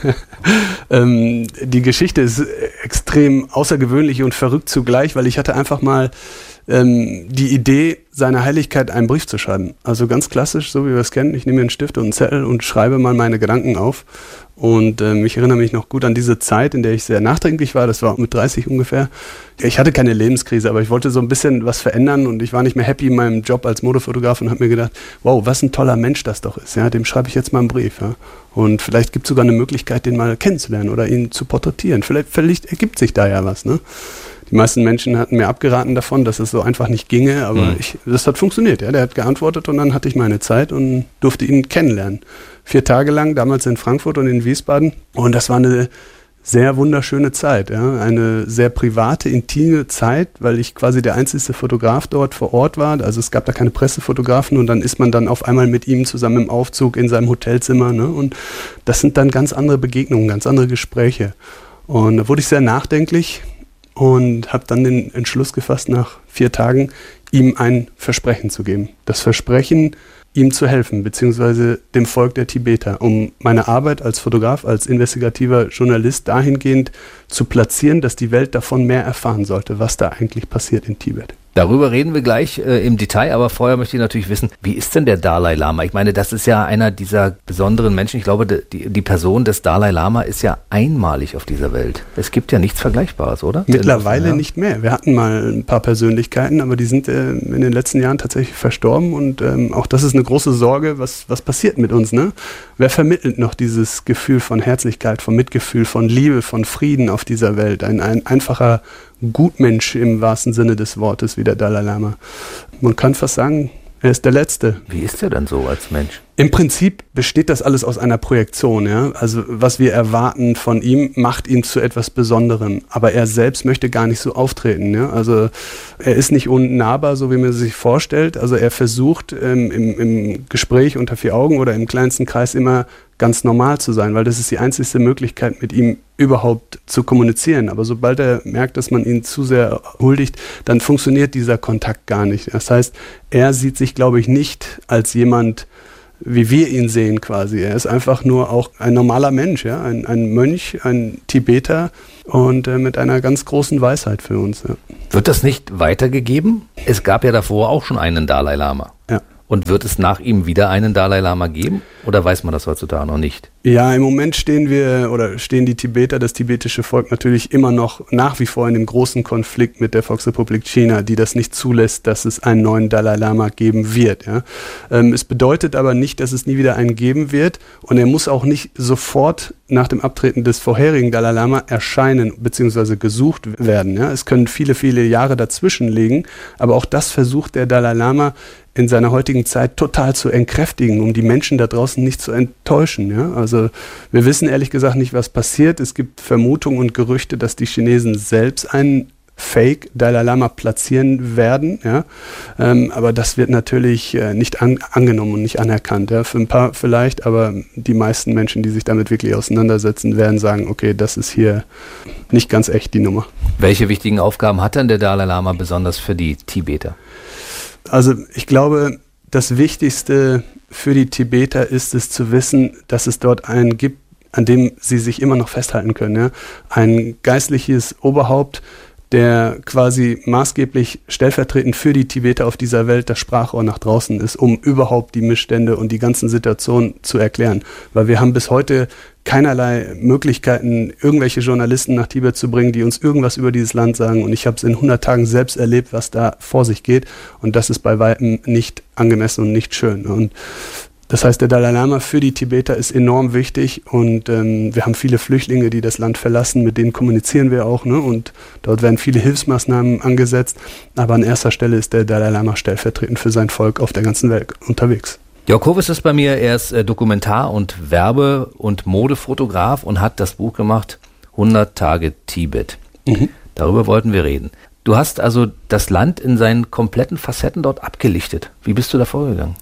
ähm, die Geschichte ist extrem außergewöhnlich und verrückt zugleich, weil ich hatte einfach mal ähm, die Idee, seiner Heiligkeit einen Brief zu schreiben. Also ganz klassisch, so wie wir es kennen. Ich nehme mir einen Stift und einen Zettel und schreibe mal meine Gedanken auf. Und ähm, ich erinnere mich noch gut an diese Zeit, in der ich sehr nachdenklich war. Das war mit dreißig ungefähr. Ich hatte keine Lebenskrise, aber ich wollte so ein bisschen was verändern und ich war nicht mehr happy in meinem Job als Modefotograf und habe mir gedacht, wow, was ein toller Mensch das doch ist. Ja, dem schreibe ich jetzt mal einen Brief. Ja. Und vielleicht gibt es sogar eine Möglichkeit, den mal kennenzulernen oder ihn zu porträtieren. Vielleicht, vielleicht ergibt sich da ja was, ne? Die meisten Menschen hatten mir abgeraten davon, dass es so einfach nicht ginge, aber mhm. ich, das hat funktioniert. Ja. Der hat geantwortet und dann hatte ich meine Zeit und durfte ihn kennenlernen. Vier Tage lang, damals in Frankfurt und in Wiesbaden. Und das war eine sehr wunderschöne Zeit. Ja. Eine sehr private, intime Zeit, weil ich quasi der einzige Fotograf dort vor Ort war. Also es gab da keine Pressefotografen und dann ist man dann auf einmal mit ihm zusammen im Aufzug in seinem Hotelzimmer. Ne. Und das sind dann ganz andere Begegnungen, ganz andere Gespräche. Und da wurde ich sehr nachdenklich und habe dann den Entschluss gefasst, nach vier Tagen ihm ein Versprechen zu geben. Das Versprechen, ihm zu helfen, beziehungsweise dem Volk der Tibeter, um meine Arbeit als Fotograf, als investigativer Journalist dahingehend zu platzieren, dass die Welt davon mehr erfahren sollte, was da eigentlich passiert in Tibet. Darüber reden wir gleich äh, im Detail, aber vorher möchte ich natürlich wissen, wie ist denn der Dalai Lama? Ich meine, das ist ja einer dieser besonderen Menschen. Ich glaube, die, die Person des Dalai Lama ist ja einmalig auf dieser Welt. Es gibt ja nichts Vergleichbares, oder? Mittlerweile ja. nicht mehr. Wir hatten mal ein paar Persönlichkeiten, aber die sind äh, in den letzten Jahren tatsächlich verstorben und ähm, auch das ist eine große Sorge, was, was passiert mit uns, ne? Wer vermittelt noch dieses Gefühl von Herzlichkeit, von Mitgefühl, von Liebe, von Frieden auf dieser Welt? Ein, ein einfacher Gutmensch im wahrsten Sinne des Wortes wie der Dalai Lama. Man kann fast sagen, er ist der Letzte. Wie ist er denn so als Mensch? Im Prinzip besteht das alles aus einer Projektion, ja. Also was wir erwarten von ihm, macht ihn zu etwas Besonderem. Aber er selbst möchte gar nicht so auftreten, ja. Also er ist nicht unnahbar, so wie man sich vorstellt. Also er versucht ähm, im, im Gespräch unter vier Augen oder im kleinsten Kreis immer ganz normal zu sein, weil das ist die einzigste Möglichkeit, mit ihm überhaupt zu kommunizieren. Aber sobald er merkt, dass man ihn zu sehr huldigt, dann funktioniert dieser Kontakt gar nicht. Das heißt, er sieht sich, glaube ich, nicht als jemand, wie wir ihn sehen quasi. Er ist einfach nur auch ein normaler Mensch, ja, ein, ein Mönch, ein Tibeter und äh, mit einer ganz großen Weisheit für uns. Ja. Wird das nicht weitergegeben? Es gab ja davor auch schon einen Dalai Lama. Ja. Und wird es nach ihm wieder einen Dalai Lama geben? Oder weiß man das heutzutage noch nicht? Ja, im Moment stehen wir oder stehen die Tibeter, das tibetische Volk natürlich immer noch nach wie vor in dem großen Konflikt mit der Volksrepublik China, die das nicht zulässt, dass es einen neuen Dalai Lama geben wird. Ja. Ähm, es bedeutet aber nicht, dass es nie wieder einen geben wird und er muss auch nicht sofort nach dem Abtreten des vorherigen Dalai Lama erscheinen bzw. gesucht werden. Ja. Es können viele, viele Jahre dazwischen liegen, aber auch das versucht der Dalai Lama in seiner heutigen Zeit total zu entkräftigen, um die Menschen da draußen nicht zu enttäuschen. Ja? Also wir wissen ehrlich gesagt nicht, was passiert. Es gibt Vermutungen und Gerüchte, dass die Chinesen selbst einen Fake Dalai Lama platzieren werden. Ja? Ähm, aber das wird natürlich äh, nicht an, angenommen und nicht anerkannt. Ja? Für ein paar vielleicht, aber die meisten Menschen, die sich damit wirklich auseinandersetzen, werden sagen, okay, das ist hier nicht ganz echt, die Nummer. Welche wichtigen Aufgaben hat denn der Dalai Lama besonders für die Tibeter? Also ich glaube, das Wichtigste für die Tibeter ist es zu wissen, dass es dort einen gibt, an dem sie sich immer noch festhalten können. Ja? Ein geistliches Oberhaupt, der quasi maßgeblich stellvertretend für die Tibeter auf dieser Welt das Sprachrohr nach draußen ist, um überhaupt die Missstände und die ganzen Situationen zu erklären. Weil wir haben bis heute keinerlei Möglichkeiten, irgendwelche Journalisten nach Tibet zu bringen, die uns irgendwas über dieses Land sagen. Und ich habe es in hundert Tagen selbst erlebt, was da vor sich geht. Und das ist bei weitem nicht angemessen und nicht schön. Und das heißt, der Dalai Lama für die Tibeter ist enorm wichtig und ähm, wir haben viele Flüchtlinge, die das Land verlassen, mit denen kommunizieren wir auch, ne? Und dort werden viele Hilfsmaßnahmen angesetzt, aber an erster Stelle ist der Dalai Lama stellvertretend für sein Volk auf der ganzen Welt unterwegs. Jörg Kurvis ist bei mir, er ist äh, Dokumentar- und Werbe- und Modefotograf und hat das Buch gemacht, hundert Tage Tibet. Mhm. Darüber wollten wir reden. Du hast also das Land in seinen kompletten Facetten dort abgelichtet. Wie bist du da vorgegangen?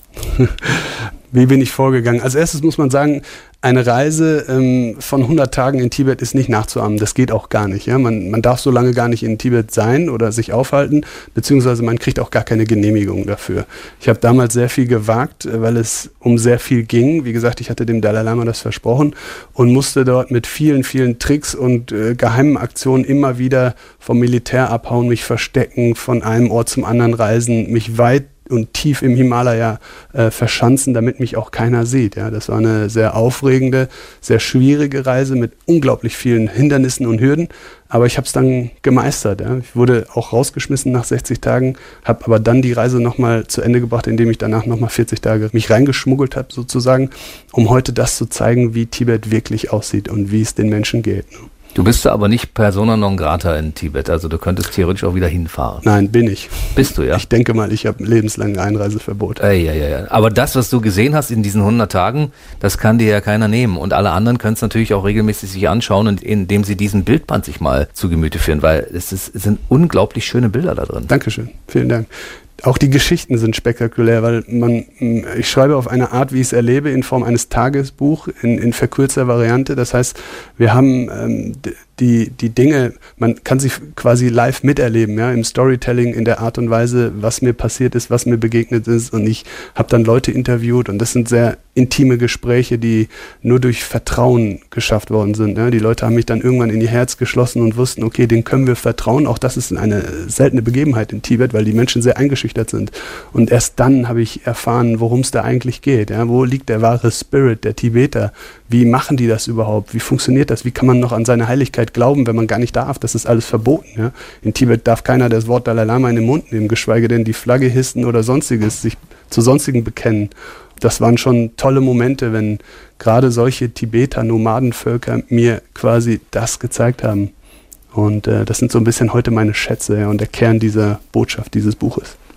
Wie bin ich vorgegangen? Als erstes muss man sagen, eine Reise ähm, von hundert Tagen in Tibet ist nicht nachzuahmen. Das geht auch gar nicht. Ja? Man, man darf so lange gar nicht in Tibet sein oder sich aufhalten, beziehungsweise man kriegt auch gar keine Genehmigung dafür. Ich habe damals sehr viel gewagt, weil es um sehr viel ging. Wie gesagt, ich hatte dem Dalai Lama das versprochen und musste dort mit vielen, vielen Tricks und äh, geheimen Aktionen immer wieder vom Militär abhauen, mich verstecken, von einem Ort zum anderen reisen, mich weit und tief im Himalaya äh, verschanzen, damit mich auch keiner sieht. Ja, das war eine sehr aufregende, sehr schwierige Reise mit unglaublich vielen Hindernissen und Hürden, aber ich habe es dann gemeistert. Ja. Ich wurde auch rausgeschmissen nach sechzig Tagen, habe aber dann die Reise nochmal zu Ende gebracht, indem ich danach nochmal vierzig Tage mich reingeschmuggelt habe sozusagen, um heute das zu zeigen, wie Tibet wirklich aussieht und wie es den Menschen geht. Ne. Du bist aber nicht persona non grata in Tibet, also du könntest theoretisch auch wieder hinfahren. Nein, bin ich. Bist du, ja? Ich denke mal, ich habe lebenslanges Einreiseverbot. Ja, ja, ja. Aber das, was du gesehen hast in diesen hundert Tagen, das kann dir ja keiner nehmen. Und alle anderen können es natürlich auch regelmäßig sich anschauen, indem sie diesen Bildband sich mal zu Gemüte führen, weil es, ist, es sind unglaublich schöne Bilder da drin. Dankeschön, vielen Dank. Auch die Geschichten sind spektakulär, weil man, ich schreibe auf eine Art, wie ich es erlebe, in Form eines Tagesbuch in, in verkürzter Variante. Das heißt, wir haben ähm, die, die Dinge, man kann sie quasi live miterleben, ja, im Storytelling, in der Art und Weise, was mir passiert ist, was mir begegnet ist. Und ich habe dann Leute interviewt und das sind sehr intime Gespräche, die nur durch Vertrauen geschafft worden sind. Ja. Die Leute haben mich dann irgendwann in ihr Herz geschlossen und wussten, okay, denen können wir vertrauen. Auch das ist eine seltene Begebenheit in Tibet, weil die Menschen sehr eingeschüchtert sind. Und erst dann habe ich erfahren, worum es da eigentlich geht. Ja. Wo liegt der wahre Spirit der Tibeter? Wie machen die das überhaupt? Wie funktioniert das? Wie kann man noch an seine Heiligkeit glauben, wenn man gar nicht darf? Das ist alles verboten. Ja? In Tibet darf keiner das Wort Dalai Lama in den Mund nehmen, geschweige denn die Flagge hissen oder sonstiges, sich zu sonstigen bekennen. Das waren schon tolle Momente, wenn gerade solche Tibeter, Nomadenvölker mir quasi das gezeigt haben. Und äh, das sind so ein bisschen heute meine Schätze, ja, und der Kern dieser Botschaft dieses Buches.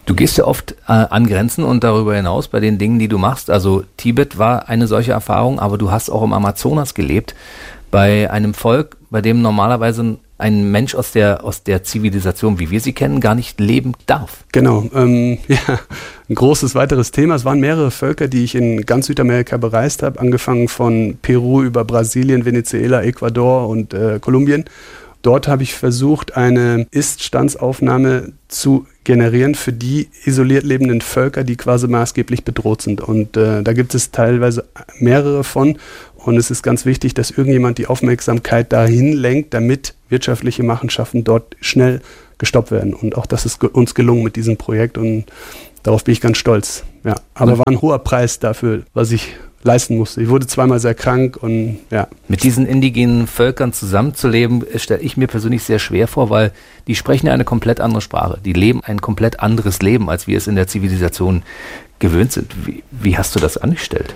Du gehst ja oft äh, an Grenzen und darüber hinaus bei den Dingen, die du machst. Also Tibet war eine solche Erfahrung, aber du hast auch im Amazonas gelebt, bei einem Volk, bei dem normalerweise ein Mensch aus der aus der Zivilisation, wie wir sie kennen, gar nicht leben darf. Genau, ähm, ja, ein großes weiteres Thema. Es waren mehrere Völker, die ich in ganz Südamerika bereist habe, angefangen von Peru über Brasilien, Venezuela, Ecuador und äh, Kolumbien. Dort habe ich versucht, eine Ist-Standsaufnahme zu generieren für die isoliert lebenden Völker, die quasi maßgeblich bedroht sind. Und äh, da gibt es teilweise mehrere von. Und es ist ganz wichtig, dass irgendjemand die Aufmerksamkeit dahin lenkt, damit wirtschaftliche Machenschaften dort schnell gestoppt werden. Und auch das ist ge- uns gelungen mit diesem Projekt. Und darauf bin ich ganz stolz. Ja, aber war ein hoher Preis dafür, was ich leisten musste. Ich wurde zweimal sehr krank und ja. Mit diesen indigenen Völkern zusammenzuleben, stelle ich mir persönlich sehr schwer vor, weil die sprechen ja eine komplett andere Sprache. Die leben ein komplett anderes Leben, als wir es in der Zivilisation gewöhnt sind. Wie, wie hast du das angestellt?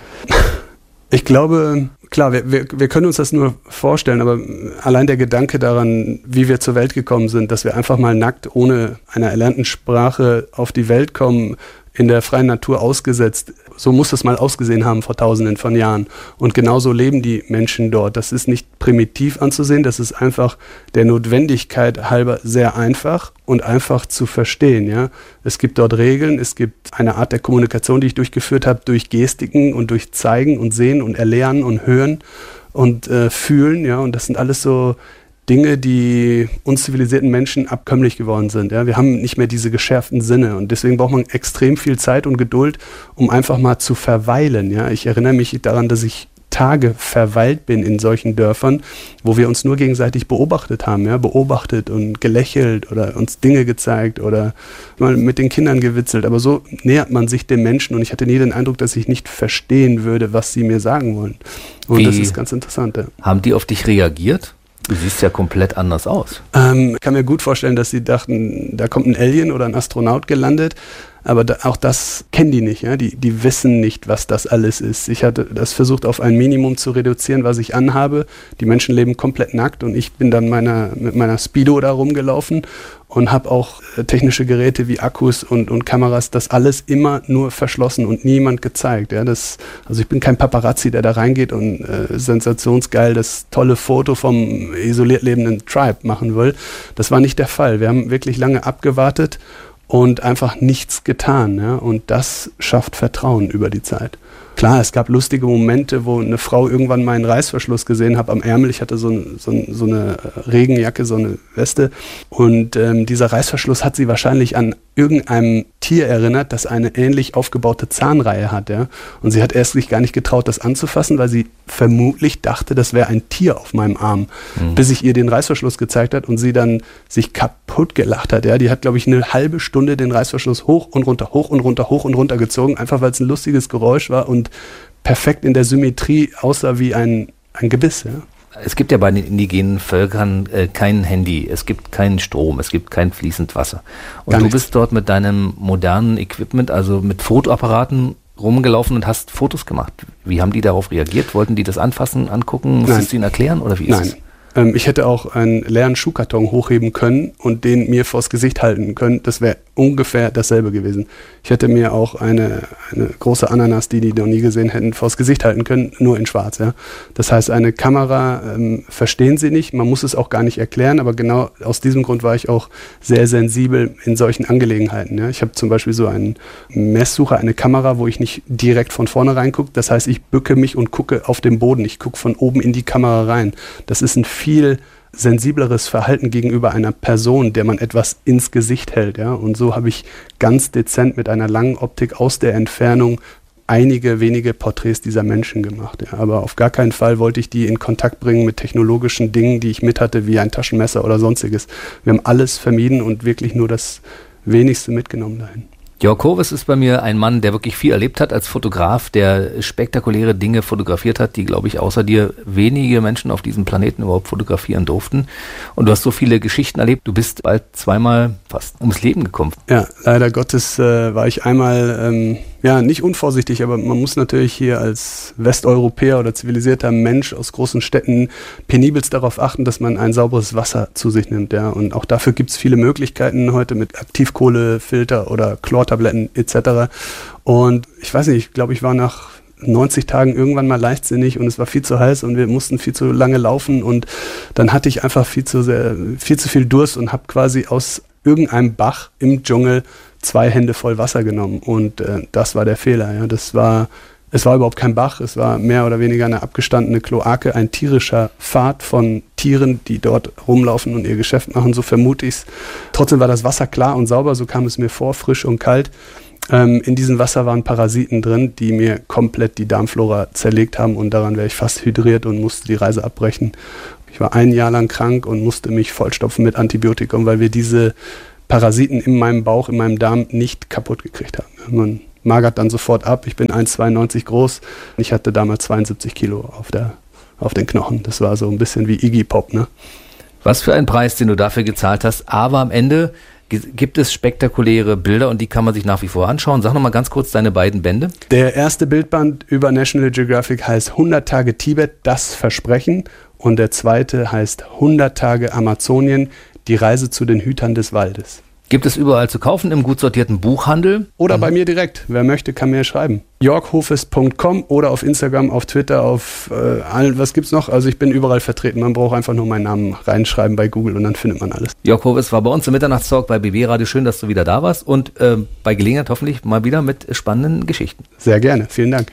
Ich glaube, klar, wir, wir, wir können uns das nur vorstellen, aber allein der Gedanke daran, wie wir zur Welt gekommen sind, dass wir einfach mal nackt ohne einer erlernten Sprache auf die Welt kommen, in der freien Natur ausgesetzt. So muss das mal ausgesehen haben vor tausenden von Jahren. Und genauso leben die Menschen dort. Das ist nicht primitiv anzusehen, das ist einfach der Notwendigkeit halber sehr einfach und einfach zu verstehen. Ja? Es gibt dort Regeln, es gibt eine Art der Kommunikation, die ich durchgeführt habe, durch Gestiken und durch Zeigen und Sehen und Erlernen und Hören und äh, Fühlen. Ja? Und das sind alles so Dinge, die uns zivilisierten Menschen abkömmlich geworden sind. Ja? Wir haben nicht mehr diese geschärften Sinne und deswegen braucht man extrem viel Zeit und Geduld, um einfach mal zu verweilen. Ja? Ich erinnere mich daran, dass ich Tage verweilt bin in solchen Dörfern, wo wir uns nur gegenseitig beobachtet haben, ja? beobachtet und gelächelt oder uns Dinge gezeigt oder mal mit den Kindern gewitzelt. Aber so nähert man sich dem Menschen und ich hatte nie den Eindruck, dass ich nicht verstehen würde, was sie mir sagen wollen. Und Wie das ist ganz interessant. Ja. Haben die auf dich reagiert? Du siehst ja komplett anders aus. Ähm, ich kann mir gut vorstellen, dass sie dachten, da kommt ein Alien oder ein Astronaut gelandet. Aber da, auch das kennen die nicht. Ja? Die, die wissen nicht, was das alles ist. Ich hatte das versucht, auf ein Minimum zu reduzieren, was ich anhabe. Die Menschen leben komplett nackt und ich bin dann meiner, mit meiner Speedo da rumgelaufen und habe auch äh, technische Geräte wie Akkus und, und Kameras, das alles immer nur verschlossen und niemand gezeigt. Ja? Das, also ich bin kein Paparazzi, der da reingeht und äh, sensationsgeil das tolle Foto vom isoliert lebenden Tribe machen will. Das war nicht der Fall. Wir haben wirklich lange abgewartet und einfach nichts getan. Ja? Und das schafft Vertrauen über die Zeit. Klar, es gab lustige Momente, wo eine Frau irgendwann meinen Reißverschluss gesehen hat am Ärmel. Ich hatte so, ein, so, ein, so eine Regenjacke, so eine Weste. Und ähm, dieser Reißverschluss hat sie wahrscheinlich an irgendeinem Tier erinnert, das eine ähnlich aufgebaute Zahnreihe hat. Ja? Und sie hat erst sich gar nicht getraut, das anzufassen, weil sie vermutlich dachte, das wäre ein Tier auf meinem Arm. Mhm. Bis ich ihr den Reißverschluss gezeigt hat und sie dann sich kaputt gelacht hat. Ja? Die hat, glaube ich, eine halbe Stunde den Reißverschluss hoch und runter, hoch und runter, hoch und runter gezogen, einfach weil es ein lustiges Geräusch war und perfekt in der Symmetrie aussah wie ein, ein Gebiss. Ja? Es gibt ja bei den indigenen Völkern äh, kein Handy, es gibt keinen Strom, es gibt kein fließend Wasser. Und Gar du nichts. bist dort mit deinem modernen Equipment, also mit Fotoapparaten rumgelaufen und hast Fotos gemacht. Wie haben die darauf reagiert? Wollten die das anfassen, angucken? Musstest Nein. du ihnen erklären oder wie ist Nein. es? Ähm, ich hätte auch einen leeren Schuhkarton hochheben können und den mir vors Gesicht halten können. Das wäre ungefähr dasselbe gewesen. Ich hätte mir auch eine, eine große Ananas, die die noch nie gesehen hätten, vors Gesicht halten können, nur in schwarz. Ja? Das heißt, eine Kamera ähm, verstehen sie nicht, man muss es auch gar nicht erklären, aber genau aus diesem Grund war ich auch sehr sensibel in solchen Angelegenheiten. Ja? Ich habe zum Beispiel so einen Messsucher, eine Kamera, wo ich nicht direkt von vorne reingucke. Das heißt, ich bücke mich und gucke auf den Boden. Ich gucke von oben in die Kamera rein. Das ist ein viel sensibleres Verhalten gegenüber einer Person, der man etwas ins Gesicht hält. Ja? Und so habe ich ganz dezent mit einer langen Optik aus der Entfernung einige wenige Porträts dieser Menschen gemacht. Ja? Aber auf gar keinen Fall wollte ich die in Kontakt bringen mit technologischen Dingen, die ich mit hatte, wie ein Taschenmesser oder sonstiges. Wir haben alles vermieden und wirklich nur das Wenigste mitgenommen dahin. Jörg Hoves ist bei mir ein Mann, der wirklich viel erlebt hat als Fotograf, der spektakuläre Dinge fotografiert hat, die, glaube ich, außer dir wenige Menschen auf diesem Planeten überhaupt fotografieren durften. Und du hast so viele Geschichten erlebt, du bist bald zweimal fast ums Leben gekommen. Ja, leider Gottes äh, war ich einmal, ähm, ja, nicht unvorsichtig, aber man muss natürlich hier als Westeuropäer oder zivilisierter Mensch aus großen Städten penibelst darauf achten, dass man ein sauberes Wasser zu sich nimmt. Ja. Und auch dafür gibt es viele Möglichkeiten heute mit Aktivkohlefilter oder Chlortabletten et cetera. Und ich weiß nicht, ich glaube, ich war nach neunzig Tagen irgendwann mal leichtsinnig und es war viel zu heiß und wir mussten viel zu lange laufen und dann hatte ich einfach viel zu sehr, viel zu viel Durst und habe quasi aus irgendeinem Bach im Dschungel zwei Hände voll Wasser genommen und äh, das war der Fehler. Ja. Das war, es war überhaupt kein Bach, es war mehr oder weniger eine abgestandene Kloake, ein tierischer Pfad von Tieren, die dort rumlaufen und ihr Geschäft machen, so vermute ich es. Trotzdem war das Wasser klar und sauber, so kam es mir vor, frisch und kalt. Ähm, in diesem Wasser waren Parasiten drin, die mir komplett die Darmflora zerlegt haben und daran wäre ich fast hydriert und musste die Reise abbrechen. Ich war ein Jahr lang krank und musste mich vollstopfen mit Antibiotikum, weil wir diese Parasiten in meinem Bauch, in meinem Darm nicht kaputt gekriegt haben. Man magert dann sofort ab. Ich bin eins Komma zweiundneunzig groß. Ich hatte damals zweiundsiebzig Kilo auf, der, auf den Knochen. Das war so ein bisschen wie Iggy Pop, ne? Was für ein Preis, den du dafür gezahlt hast. Aber am Ende gibt es spektakuläre Bilder und die kann man sich nach wie vor anschauen. Sag nochmal ganz kurz deine beiden Bände. Der erste Bildband über National Geographic heißt hundert Tage Tibet, das Versprechen. Und der zweite heißt hundert Tage Amazonien, die Reise zu den Hütern des Waldes. Gibt es überall zu kaufen im gut sortierten Buchhandel? Oder bei mir direkt. Wer möchte, kann mir schreiben. jörg hoves punkt com oder auf Instagram, auf Twitter, auf äh, allen, was gibt's noch? Also ich bin überall vertreten. Man braucht einfach nur meinen Namen reinschreiben bei Google und dann findet man alles. Jörg Hoves war bei uns im Mitternachtstalk bei B B Radio. Schön, dass du wieder da warst und äh, bei Gelegenheit hoffentlich mal wieder mit spannenden Geschichten. Sehr gerne. Vielen Dank.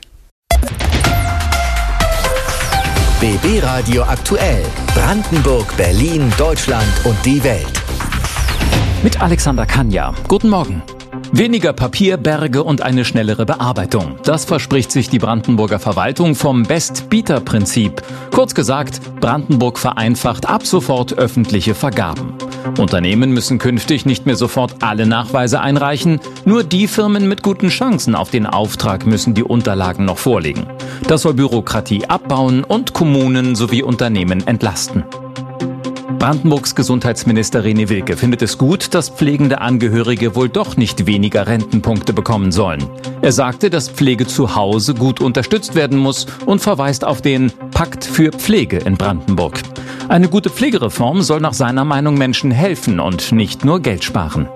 B B Radio aktuell. Brandenburg, Berlin, Deutschland und die Welt. Mit Alexander Kanja. Guten Morgen. Weniger Papierberge und eine schnellere Bearbeitung. Das verspricht sich die Brandenburger Verwaltung vom Best-Bieter-Prinzip. Kurz gesagt, Brandenburg vereinfacht ab sofort öffentliche Vergaben. Unternehmen müssen künftig nicht mehr sofort alle Nachweise einreichen. Nur die Firmen mit guten Chancen auf den Auftrag müssen die Unterlagen noch vorlegen. Das soll Bürokratie abbauen und Kommunen sowie Unternehmen entlasten. Brandenburgs Gesundheitsminister René Wilke findet es gut, dass pflegende Angehörige wohl doch nicht weniger Rentenpunkte bekommen sollen. Er sagte, dass Pflege zu Hause gut unterstützt werden muss und verweist auf den Pakt für Pflege in Brandenburg. Eine gute Pflegereform soll nach seiner Meinung Menschen helfen und nicht nur Geld sparen.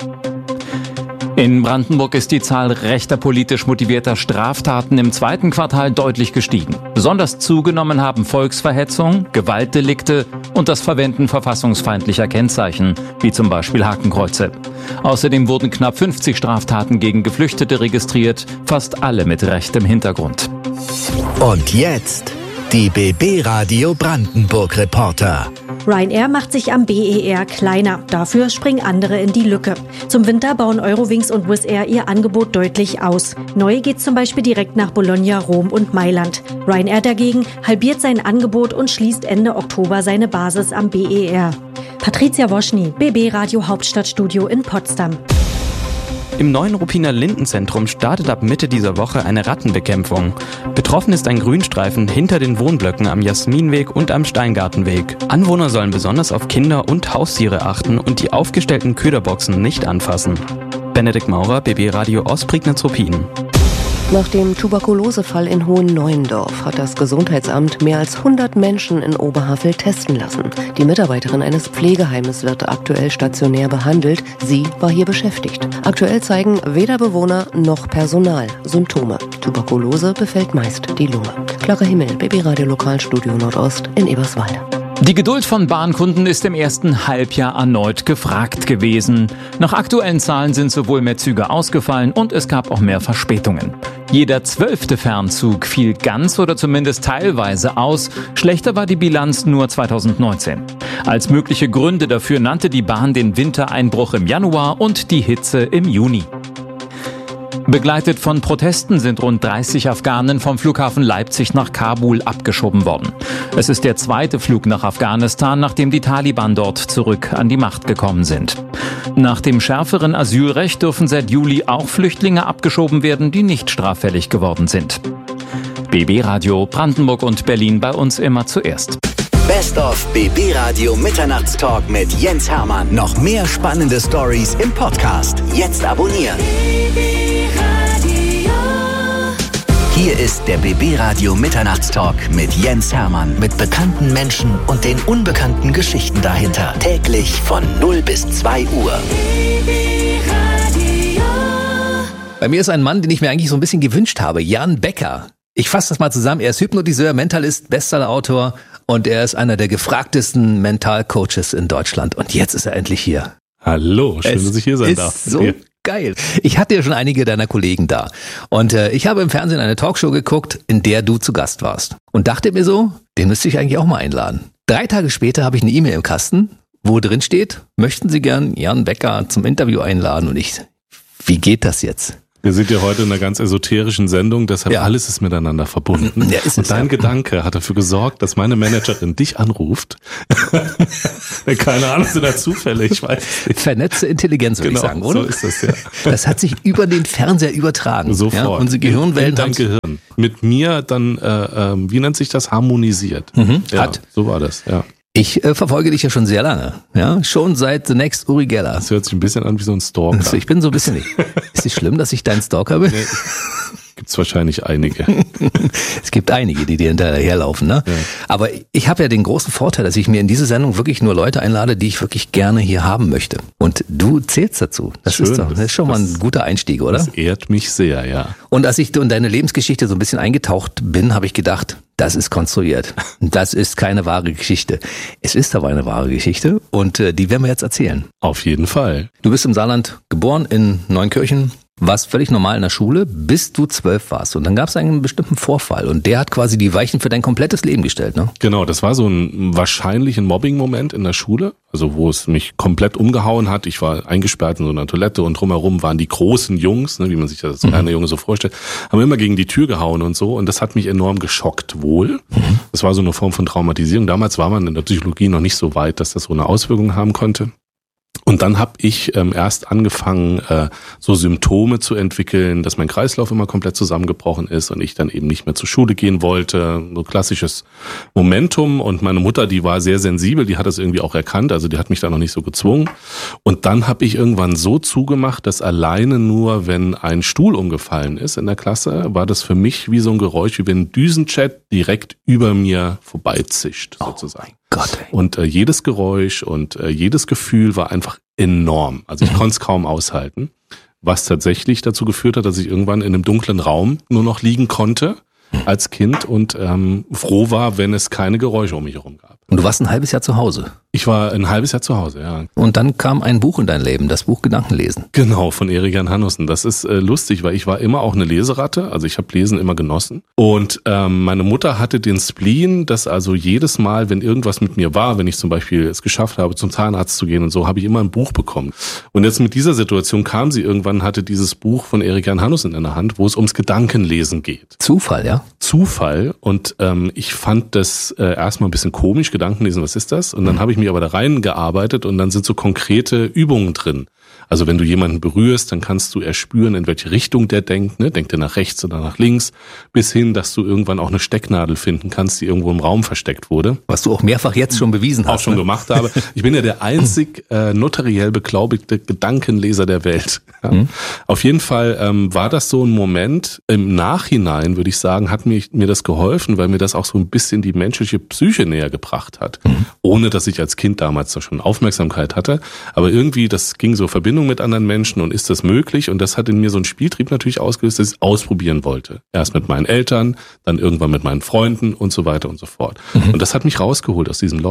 In Brandenburg ist die Zahl rechter politisch motivierter Straftaten im zweiten Quartal deutlich gestiegen. Besonders zugenommen haben Volksverhetzung, Gewaltdelikte und das Verwenden verfassungsfeindlicher Kennzeichen, wie zum Beispiel Hakenkreuze. Außerdem wurden knapp fünfzig Straftaten gegen Geflüchtete registriert, fast alle mit rechtem Hintergrund. Und jetzt die B B Radio Brandenburg Reporter. Ryanair macht sich am B E R kleiner. Dafür springen andere in die Lücke. Zum Winter bauen Eurowings und Wizz Air ihr Angebot deutlich aus. Neu geht zum Beispiel direkt nach Bologna, Rom und Mailand. Ryanair dagegen halbiert sein Angebot und schließt Ende Oktober seine Basis am B E R. Patricia Woschny, B B Radio Hauptstadtstudio in Potsdam. Im neuen Ruppiner Lindenzentrum startet ab Mitte dieser Woche eine Rattenbekämpfung. Betroffen ist ein Grünstreifen hinter den Wohnblöcken am Jasminweg und am Steingartenweg. Anwohner sollen besonders auf Kinder und Haustiere achten und die aufgestellten Köderboxen nicht anfassen. Benedikt Maurer, B B Radio Ostprignitz-Ruppin. Nach dem Tuberkulosefall in Hohen-Neuendorf hat das Gesundheitsamt mehr als hundert Menschen in Oberhavel testen lassen. Die Mitarbeiterin eines Pflegeheimes wird aktuell stationär behandelt. Sie war hier beschäftigt. Aktuell zeigen weder Bewohner noch Personal Symptome. Tuberkulose befällt meist die Lunge. Clara Himmel, B B Radio Lokalstudio Nordost in Eberswalde. Die Geduld von Bahnkunden ist im ersten Halbjahr erneut gefragt gewesen. Nach aktuellen Zahlen sind sowohl mehr Züge ausgefallen und es gab auch mehr Verspätungen. Jeder zwölfte Fernzug fiel ganz oder zumindest teilweise aus. Schlechter war die Bilanz nur zweitausendneunzehn. Als mögliche Gründe dafür nannte die Bahn den Wintereinbruch im Januar und die Hitze im Juni. Begleitet von Protesten sind rund dreißig Afghanen vom Flughafen Leipzig nach Kabul abgeschoben worden. Es ist der zweite Flug nach Afghanistan, nachdem die Taliban dort zurück an die Macht gekommen sind. Nach dem schärferen Asylrecht dürfen seit Juli auch Flüchtlinge abgeschoben werden, die nicht straffällig geworden sind. B B Radio Brandenburg und Berlin bei uns immer zuerst. Best of B B Radio Mitternachtstalk mit Jens Hermann. Noch mehr spannende Stories im Podcast. Jetzt abonnieren. Hier ist der B B Radio Mitternachtstalk mit Jens Hermann. Mit bekannten Menschen und den unbekannten Geschichten dahinter. Täglich von null bis zwei Uhr. Bei mir ist ein Mann, den ich mir eigentlich so ein bisschen gewünscht habe. Jan Becker. Ich fasse das mal zusammen. Er ist Hypnotiseur, Mentalist, Bestsellerautor und er ist einer der gefragtesten Mentalcoaches in Deutschland. Und jetzt ist er endlich hier. Hallo, schön, es dass ich hier sein darf. So ja. Geil. Ich hatte ja schon einige deiner Kollegen da. Und äh, ich habe im Fernsehen eine Talkshow geguckt, in der du zu Gast warst. Und dachte mir so, den müsste ich eigentlich auch mal einladen. Drei Tage später habe ich eine E-Mail im Kasten, wo drin steht, möchten Sie gern Jan Becker zum Interview einladen? Und ich, wie geht das jetzt? Wir sind ja heute in einer ganz esoterischen Sendung, deshalb ja. alles ist miteinander verbunden. Ja, ist und es, dein ja. Gedanke hat dafür gesorgt, dass meine Managerin dich anruft. Keine Ahnung, sind da Zufälle, ich weiß nicht. Vernetzte Intelligenz, würde genau, ich sagen, oder? So ist das, ja. Das hat sich über den Fernseher übertragen. Sofort. Ja, unsere Gehirnwellen dein Gehirn. Mit mir dann, äh, äh, wie nennt sich das, harmonisiert. Mhm, ja, hat. So war das, ja. Ich äh, verfolge dich ja schon sehr lange, ja, schon seit The Next Uri Geller. Das hört sich ein bisschen an wie so ein Stalker. Also ich bin so ein bisschen nicht. Ist es schlimm, dass ich dein Stalker bin? Nee, gibt's wahrscheinlich einige. Es gibt einige, die dir hinterherlaufen, ne? Ja. Aber ich habe ja den großen Vorteil, dass ich mir in diese Sendung wirklich nur Leute einlade, die ich wirklich gerne hier haben möchte. Und du zählst dazu. Das Schön, ist doch, das ist schon mal ein guter Einstieg, oder? Das ehrt mich sehr, ja. Und als ich in deine Lebensgeschichte so ein bisschen eingetaucht bin, habe ich gedacht, das ist konstruiert. Das ist keine wahre Geschichte. Es ist aber eine wahre Geschichte und äh, die werden wir jetzt erzählen. Auf jeden Fall. Du bist im Saarland geboren, in Neunkirchen, warst völlig normal in der Schule, bis du zwölf warst. Und dann gab es einen bestimmten Vorfall und der hat quasi die Weichen für dein komplettes Leben gestellt, ne? Genau, das war so ein wahrscheinlich ein Mobbing-Moment in der Schule, also wo es mich komplett umgehauen hat. Ich war eingesperrt in so einer Toilette und drumherum waren die großen Jungs, ne, wie man sich das als kleiner Junge so vorstellt, haben immer gegen die Tür gehauen und so und das hat mich enorm geschockt wohl. Mhm. Das war so eine Form von Traumatisierung. Damals war man in der Psychologie noch nicht so weit, dass das so eine Auswirkung haben konnte. Und dann habe ich ähm, erst angefangen, äh, so Symptome zu entwickeln, dass mein Kreislauf immer komplett zusammengebrochen ist und ich dann eben nicht mehr zur Schule gehen wollte. So klassisches Momentum. Und meine Mutter, die war sehr sensibel, die hat das irgendwie auch erkannt, also die hat mich da noch nicht so gezwungen. Und dann habe ich irgendwann so zugemacht, dass alleine nur, wenn ein Stuhl umgefallen ist in der Klasse, war das für mich wie so ein Geräusch, wie wenn ein Düsenjet direkt über mir vorbeizischt, sozusagen. Oh Gott, ey. Und äh, jedes Geräusch und äh, jedes Gefühl war einfach enorm. Also ich konnte es kaum aushalten, was tatsächlich dazu geführt hat, dass ich irgendwann in einem dunklen Raum nur noch liegen konnte als Kind und ähm, froh war, wenn es keine Geräusche um mich herum gab. Und du warst ein halbes Jahr zu Hause. Ich war ein halbes Jahr zu Hause, ja. Und dann kam ein Buch in dein Leben, das Buch Gedankenlesen. Genau, von Erik Jan Hannussen. Das ist äh, lustig, weil ich war immer auch eine Leseratte, also ich habe Lesen immer genossen. Und ähm, meine Mutter hatte den Spleen, dass also jedes Mal, wenn irgendwas mit mir war, wenn ich zum Beispiel es geschafft habe, zum Zahnarzt zu gehen und so, habe ich immer ein Buch bekommen. Und jetzt mit dieser Situation kam sie irgendwann, hatte dieses Buch von Erik Jan Hannussen in der Hand, wo es ums Gedankenlesen geht. Zufall, ja? Zufall. Und ähm, ich fand das äh, erstmal ein bisschen komisch, Gedankenlesen, was ist das? Und dann habe ich mich aber da reingearbeitet und dann sind so konkrete Übungen drin. Also wenn du jemanden berührst, dann kannst du erspüren, in welche Richtung der denkt. Ne? Denkt er nach rechts oder nach links? Bis hin, dass du irgendwann auch eine Stecknadel finden kannst, die irgendwo im Raum versteckt wurde. Was du auch mehrfach jetzt schon bewiesen hast. Auch schon ne? gemacht habe. Ich bin ja der einzig äh, notariell beglaubigte Gedankenleser der Welt. Ja? Mhm. Auf jeden Fall ähm, war das so ein Moment. Im Nachhinein, würde ich sagen, hat mir, mir das geholfen, weil mir das auch so ein bisschen die menschliche Psyche näher gebracht hat. Mhm. Ohne, dass ich als Kind damals da schon Aufmerksamkeit hatte. Aber irgendwie, das ging so Verbindung mit anderen Menschen und ist das möglich? Und das hat in mir so einen Spieltrieb natürlich ausgelöst, dass ich es ausprobieren wollte. Erst mit meinen Eltern, dann irgendwann mit meinen Freunden und so weiter und so fort. Mhm. Und das hat mich rausgeholt aus diesem Loch.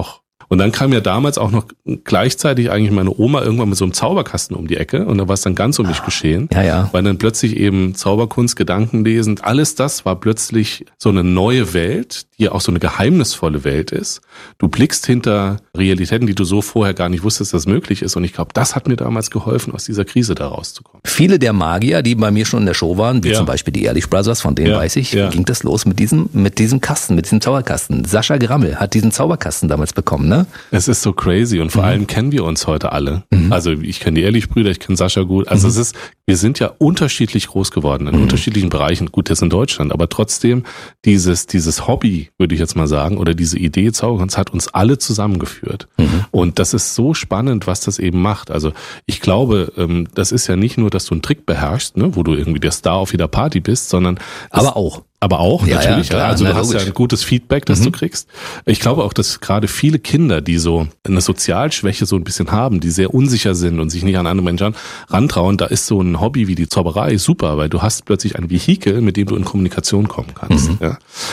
Und dann kam ja damals auch noch gleichzeitig eigentlich meine Oma irgendwann mit so einem Zauberkasten um die Ecke und da war es dann ganz um mich geschehen. Ja, ja. Weil dann plötzlich eben Zauberkunst, Gedankenlesen, alles das war plötzlich so eine neue Welt, die auch so eine geheimnisvolle Welt ist. Du blickst hinter Realitäten, die du so vorher gar nicht wusstest, dass möglich ist. Und ich glaube, das hat mir damals geholfen, aus dieser Krise da rauszukommen. Viele der Magier, die bei mir schon in der Show waren, wie ja. zum Beispiel die Ehrlich Brothers, von denen ja. weiß ich, ja. ging das los mit diesem, mit diesem Kasten, mit diesem Zauberkasten. Sascha Grammel hat diesen Zauberkasten damals bekommen, ne? Es ist so crazy und vor mhm. allem kennen wir uns heute alle. Mhm. Also ich kenne die Ehrlich-Brüder, ich kenne Sascha gut. Also mhm. es ist, wir sind ja unterschiedlich groß geworden, in mhm. unterschiedlichen Bereichen. Gut, jetzt in Deutschland, aber trotzdem dieses, dieses Hobby, würde ich jetzt mal sagen, oder diese Idee Zauberkunst hat uns alle zusammengeführt. Mhm. Und das ist so spannend, was das eben macht. Also ich glaube, das ist ja nicht nur, dass du einen Trick beherrschst, ne, wo du irgendwie der Star auf jeder Party bist, sondern aber auch. Aber auch, ja, natürlich. Ja, klar, also na, du hast logisch. ja ein gutes Feedback, das mhm. du kriegst. Ich glaube auch, dass gerade viele Kinder, die so eine Sozialschwäche so ein bisschen haben, die sehr unsicher sind und sich nicht an andere Menschen rantrauen, da ist so ein Hobby wie die Zauberei super, weil du hast plötzlich ein Vehikel, mit dem du in Kommunikation kommen kannst. Mhm. Ja.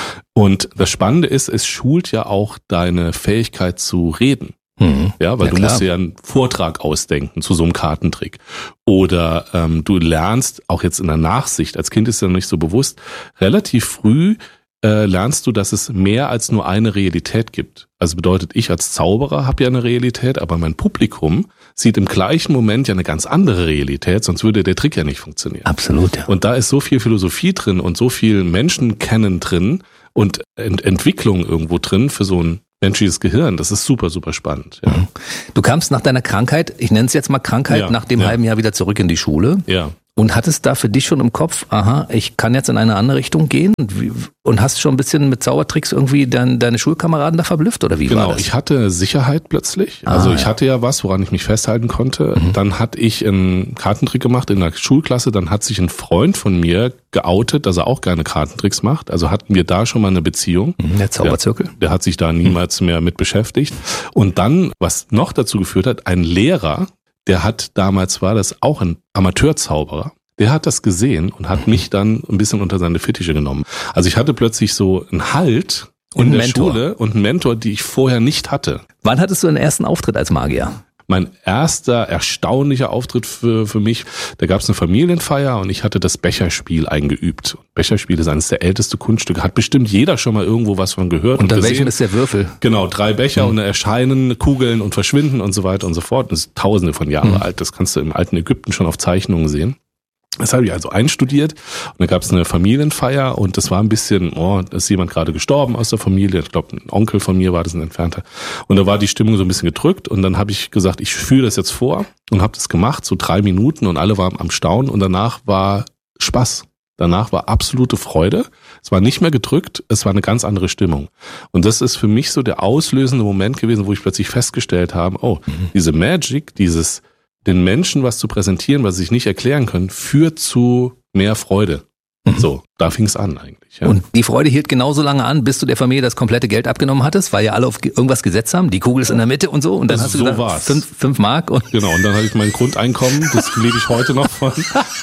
Und das Spannende ist, es schult ja auch deine Fähigkeit zu reden. Mhm. Ja, weil ja, du klar. musst dir ja einen Vortrag ausdenken zu so einem Kartentrick. Oder ähm, du lernst, auch jetzt in der Nachsicht, als Kind ist ja noch nicht so bewusst, relativ früh äh, lernst du, dass es mehr als nur eine Realität gibt. Also bedeutet, ich als Zauberer habe ja eine Realität, aber mein Publikum sieht im gleichen Moment ja eine ganz andere Realität, sonst würde der Trick ja nicht funktionieren. Absolut, ja. Und da ist so viel Philosophie drin und so viel Menschenkennen drin und Ent- Entwicklung irgendwo drin für so ein menschliches Gehirn, das ist super, super spannend. Ja. Du kamst nach deiner Krankheit, ich nenne es jetzt mal Krankheit, ja, nach dem ja. halben Jahr wieder zurück in die Schule. Ja. Und hattest da für dich schon im Kopf, aha, ich kann jetzt in eine andere Richtung gehen? Und hast schon ein bisschen mit Zaubertricks irgendwie dein, deine Schulkameraden da verblüfft oder wie genau, war das? Genau, ich hatte Sicherheit plötzlich. Ah, also ich ja. hatte ja was, woran ich mich festhalten konnte. Mhm. Dann hatte ich einen Kartentrick gemacht in der Schulklasse. Dann hat sich ein Freund von mir geoutet, dass er auch gerne Kartentricks macht. Also hatten wir da schon mal eine Beziehung. Mhm, der Zauberzirkel. Der, der hat sich da niemals mhm. mehr mit beschäftigt. Und dann, was noch dazu geführt hat, ein Lehrer, der hat damals, war das auch ein Amateurzauberer, der hat das gesehen und hat mich dann ein bisschen unter seine Fittiche genommen. Also ich hatte plötzlich so einen Halt und in der Mentor. Schule und einen Mentor, die ich vorher nicht hatte. Wann hattest du den ersten Auftritt als Magier? Mein erster erstaunlicher Auftritt für, für mich, da gab es eine Familienfeier und ich hatte das Becherspiel eingeübt. Becherspiel ist eines der ältesten Kunststücke, hat bestimmt jeder schon mal irgendwo was von gehört. Unter und gesehen. welchem ist der Würfel? Genau, drei Becher mhm. und da erscheinen Kugeln und verschwinden und so weiter und so fort. Das ist tausende von Jahren mhm. alt, das kannst du im alten Ägypten schon auf Zeichnungen sehen. Das habe ich also einstudiert und da gab es eine Familienfeier und das war ein bisschen, oh, da ist jemand gerade gestorben aus der Familie, ich glaube ein Onkel von mir war das, ein Entfernter, und da war die Stimmung so ein bisschen gedrückt und dann habe ich gesagt, ich führe das jetzt vor und habe das gemacht, so drei Minuten und alle waren am Staunen und danach war Spaß. Danach war absolute Freude. Es war nicht mehr gedrückt, es war eine ganz andere Stimmung. Und das ist für mich so der auslösende Moment gewesen, wo ich plötzlich festgestellt habe, oh, mhm. diese Magic, dieses den Menschen was zu präsentieren, was sie sich nicht erklären können, führt zu mehr Freude. Mhm. So, da fing es an eigentlich. Ja. Und die Freude hielt genauso lange an, bis du der Familie das komplette Geld abgenommen hattest, weil ja alle auf irgendwas gesetzt haben, die Kugel ist in der Mitte und so. Und dann also hast du so gesagt, war's. Fünf, fünf Mark. Und genau, und dann hatte ich mein Grundeinkommen, das lebe ich heute noch von.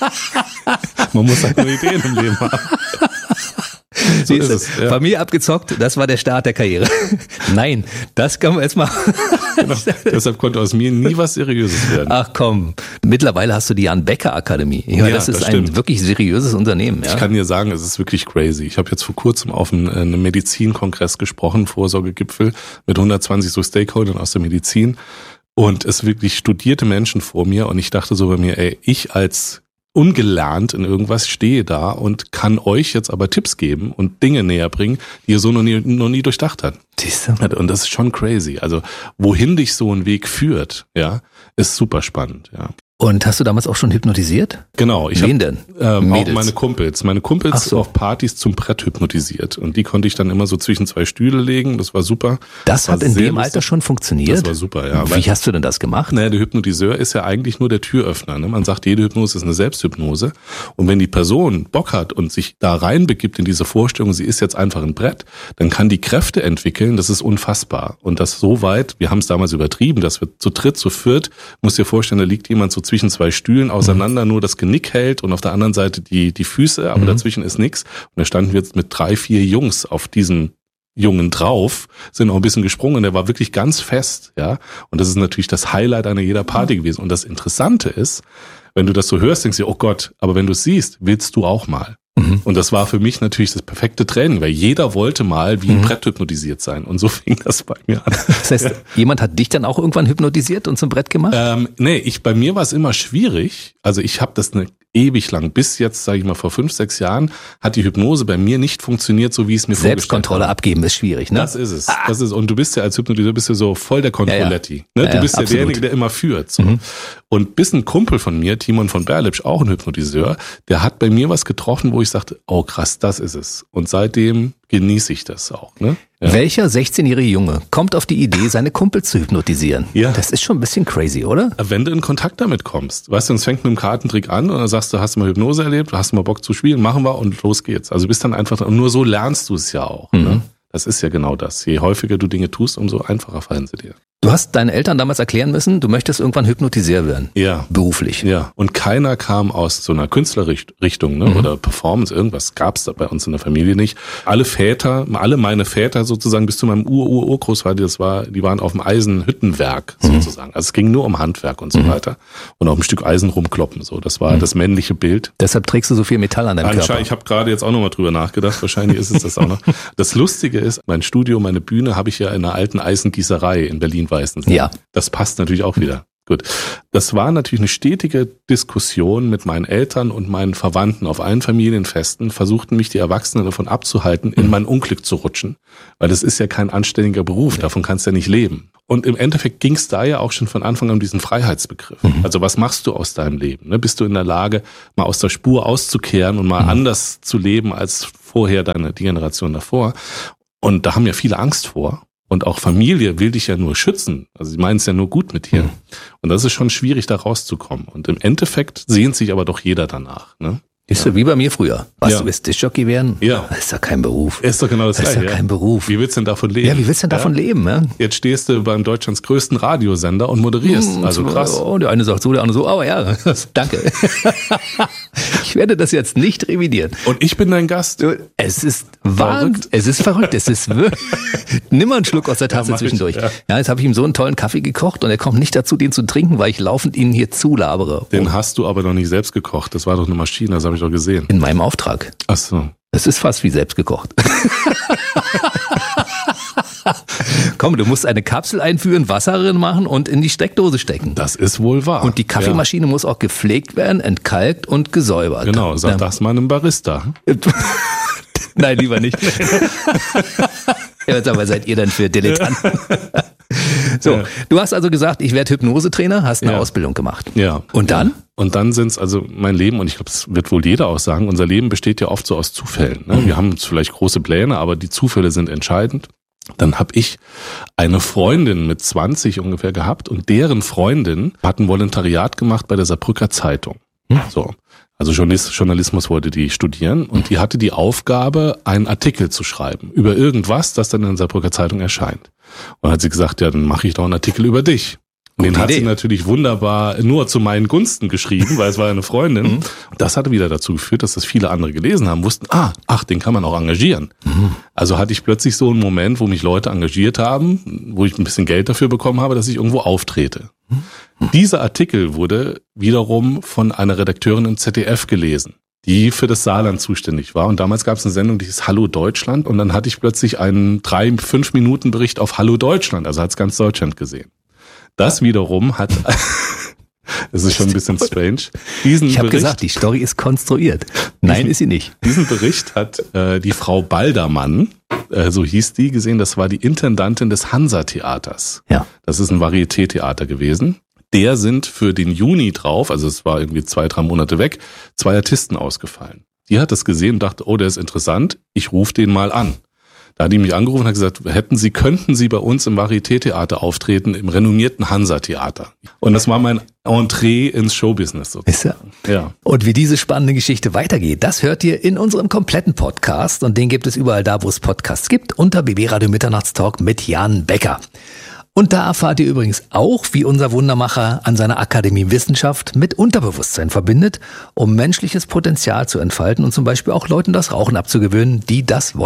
Man muss halt nur Ideen im Leben haben. So ist es, ja. Familie abgezockt, das war der Start der Karriere. Nein, das kann man jetzt mal. Genau. Deshalb konnte aus mir nie was Seriöses werden. Ach komm, mittlerweile hast du die Jan Becker Akademie. Ich meine, ja, das ist das ein wirklich seriöses Unternehmen. Ja? Ich kann dir sagen, es ist wirklich crazy. Ich habe jetzt vor kurzem auf einem, einem Medizinkongress gesprochen, Vorsorgegipfel mit hundertzwanzig so Stakeholdern aus der Medizin und es wirklich studierte Menschen vor mir und ich dachte so bei mir, ey, ich als ungelernt in irgendwas stehe da und kann euch jetzt aber Tipps geben und Dinge näher bringen, die ihr so noch nie, noch nie durchdacht habt. Und das ist schon crazy. Also wohin dich so ein Weg führt, ja, ist super spannend, ja. Und hast du damals auch schon hypnotisiert? Genau. Ich Wen hab, denn? Ähm, auch meine Kumpels. Meine Kumpels so. auf Partys zum Brett hypnotisiert. Und die konnte ich dann immer so zwischen zwei Stühle legen. Das war super. Das, das hat in dem lustig. Alter schon funktioniert? Das war super, ja. Wie Weil, hast du denn das gemacht? Naja, der Hypnotiseur ist ja eigentlich nur der Türöffner. Ne? Man sagt, jede Hypnose ist eine Selbsthypnose. Und wenn die Person Bock hat und sich da reinbegibt in diese Vorstellung, sie ist jetzt einfach ein Brett, dann kann die Kräfte entwickeln. Das ist unfassbar. Und das so weit, wir haben es damals übertrieben, dass wir zu dritt, zu viert, musst dir vorstellen, da liegt jemand so zwischen zwei Stühlen auseinander, nur das Genick hält und auf der anderen Seite die die Füße, aber mhm. dazwischen ist nichts. Und da standen wir jetzt mit drei, vier Jungs auf diesem Jungen drauf, sind auch ein bisschen gesprungen und der war wirklich ganz fest, ja. Und das ist natürlich das Highlight einer jeder Party gewesen. Und das Interessante ist, wenn du das so hörst, denkst du, oh Gott, aber wenn du es siehst, willst du auch mal. Mhm. Und das war für mich natürlich das perfekte Training, weil jeder wollte mal wie ein mhm. Brett hypnotisiert sein. Und so fing das bei mir an. Das heißt, ja. jemand hat dich dann auch irgendwann hypnotisiert und zum Brett gemacht? Ähm, nee, ich, bei mir war es immer schwierig. Also ich habe das eine ewig lang, bis jetzt, sage ich mal, vor fünf, sechs Jahren, hat die Hypnose bei mir nicht funktioniert, so wie es mir vorgestellt habe. Selbstkontrolle abgeben ist schwierig, ne? Das ist es. Ah. Das ist, und du bist ja als Hypnotiseur bist ja so voll der Controletti. Ja, ja. Ne? Ja, du bist ja, ja derjenige, der immer führt. So. Mhm. Und bis ein Kumpel von mir, Timon von Berlipsch, auch ein Hypnotiseur, der hat bei mir was getroffen, wo ich sagte, oh krass, das ist es. Und seitdem genieße ich das auch. Ne? Ja. Welcher sechzehnjährige Junge kommt auf die Idee, seine Kumpels zu hypnotisieren? Ja. Das ist schon ein bisschen crazy, oder? Wenn du in Kontakt damit kommst. Weißt du, es fängt mit einem Kartentrick an und dann sagst du, hast du mal Hypnose erlebt, hast du mal Bock zu spielen, machen wir und los geht's. Also bist dann einfach, und nur so lernst du es ja auch. Mhm. Ne? Das ist ja genau das. Je häufiger du Dinge tust, umso einfacher fallen sie dir. Du hast deinen Eltern damals erklären müssen, du möchtest irgendwann Hypnotiseur werden. Ja. Beruflich. Ja. Und keiner kam aus so einer Künstlerrichtung, ne? Mhm. Oder Performance, irgendwas gab's da bei uns in der Familie nicht. Alle Väter, alle meine Väter sozusagen bis zu meinem Ur-Ur-Urgroßvater, das war, die waren auf dem Eisenhüttenwerk mhm. sozusagen. Also es ging nur um Handwerk und so mhm. weiter. Und auf ein Stück Eisen rumkloppen, so. Das war mhm. das männliche Bild. Deshalb trägst du so viel Metall an deinem Körper. Anscheinend, ich habe gerade jetzt auch nochmal drüber nachgedacht. Wahrscheinlich ist es das auch noch. Das Lustige ist, mein Studio, meine Bühne habe ich ja in einer alten Eisengießerei in Berlin-Weißensee. Ja. Das passt natürlich auch wieder. Gut. Das war natürlich eine stetige Diskussion mit meinen Eltern und meinen Verwandten auf allen Familienfesten, versuchten mich die Erwachsenen davon abzuhalten, in mein Unglück zu rutschen. Weil das ist ja kein anständiger Beruf, davon kannst du ja nicht leben. Und im Endeffekt ging es da ja auch schon von Anfang an um diesen Freiheitsbegriff. Mhm. Also was machst du aus deinem Leben? Ne? Bist du in der Lage, mal aus der Spur auszukehren und mal mhm. anders zu leben als vorher deine die Generation davor? Und da haben ja viele Angst vor. Und auch Familie will dich ja nur schützen. Also sie meinen es ja nur gut mit dir. Mhm. Und das ist schon schwierig, da rauszukommen. Und im Endeffekt sehnt sich aber doch jeder danach. Ne? Ist ja wie bei mir früher. Was, ja. du willst Diskjockey werden? Ja. Das ist ja kein Beruf. Ist doch genau das, das Gleiche. Das ist ja kein Beruf. Wie willst du denn davon leben? Ja, wie willst du denn davon ja? leben? Ja? Jetzt stehst du beim Deutschlands größten Radiosender und moderierst. Mmh, also krass. Oh, der eine sagt so, der andere so. Aber ja, danke. Ich werde das jetzt nicht revidieren. Und ich bin dein Gast. Es ist verrückt. Es ist verrückt. Es ist wirklich. Nimm mal einen Schluck aus der Tasse ja, zwischendurch. Ich, ja. ja, jetzt habe ich ihm so einen tollen Kaffee gekocht und er kommt nicht dazu, den zu trinken, weil ich laufend ihn hier zulabere. Den oh. hast du aber noch nicht selbst gekocht. Das war doch eine Maschine, das habe ich doch gesehen. In meinem Auftrag. Ach so. Es ist fast wie selbst gekocht. Komm, du musst eine Kapsel einführen, Wasser drin machen und in die Steckdose stecken. Das ist wohl wahr. Und die Kaffeemaschine ja. muss auch gepflegt werden, entkalkt und gesäubert. Genau, sag das mal einem Barista. Nein, lieber nicht. Jetzt aber seid ihr dann für Dilettanten. So, ja. Du hast also gesagt, ich werde Hypnosetrainer, hast eine ja. Ausbildung gemacht. Ja. Und dann? Und dann sind's also mein Leben, und ich glaube, das wird wohl jeder auch sagen, unser Leben besteht ja oft so aus Zufällen. Ne? Mhm. Wir haben vielleicht große Pläne, aber die Zufälle sind entscheidend. Dann habe ich eine Freundin mit zwanzig ungefähr gehabt und deren Freundin hat ein Volontariat gemacht bei der Saarbrücker Zeitung. Mhm. So. Also Journalismus wollte die studieren und die hatte die Aufgabe, einen Artikel zu schreiben über irgendwas, das dann in der Saarbrücker Zeitung erscheint. Und dann hat sie gesagt, ja, dann mache ich doch einen Artikel über dich. Und den hat sie natürlich wunderbar nur zu meinen Gunsten geschrieben, weil es war eine Freundin. Mhm. Und das hatte wieder dazu geführt, dass das viele andere gelesen haben, wussten, ah, ach, den kann man auch engagieren. Mhm. Also hatte ich plötzlich so einen Moment, wo mich Leute engagiert haben, wo ich ein bisschen Geld dafür bekommen habe, dass ich irgendwo auftrete. Mhm. Dieser Artikel wurde wiederum von einer Redakteurin im Z D F gelesen, die für das Saarland zuständig war. Und damals gab es eine Sendung, die hieß Hallo Deutschland. Und dann hatte ich plötzlich einen drei, fünf Minuten Bericht auf Hallo Deutschland. Also hat es ganz Deutschland gesehen. Das wiederum hat, es ist schon ein bisschen strange. Diesen ich habe Bericht, gesagt, die Story ist konstruiert. Nein, diesen, ist sie nicht. Diesen Bericht hat äh, die Frau Baldermann, äh, so hieß die, gesehen. Das war die Intendantin des Hansa-Theaters. Ja. Das ist ein Varieté-Theater gewesen. Der sind für den Juni drauf, also es war irgendwie zwei, drei Monate weg, zwei Artisten ausgefallen. Die hat das gesehen und dachte, oh, der ist interessant, ich rufe den mal an. Da hat die mich angerufen und hat gesagt, hätten Sie, könnten Sie bei uns im Varieté-Theater auftreten, im renommierten Hansa-Theater. Und das war mein Entree ins Showbusiness sozusagen. Ist ja. Ja. Und wie diese spannende Geschichte weitergeht, das hört ihr in unserem kompletten Podcast. Und den gibt es überall da, wo es Podcasts gibt, unter B B Radio Mitternachtstalk mit Jan Becker. Und da erfahrt ihr übrigens auch, wie unser Wundermacher an seiner Akademie Wissenschaft mit Unterbewusstsein verbindet, um menschliches Potenzial zu entfalten und zum Beispiel auch Leuten das Rauchen abzugewöhnen, die das wollen.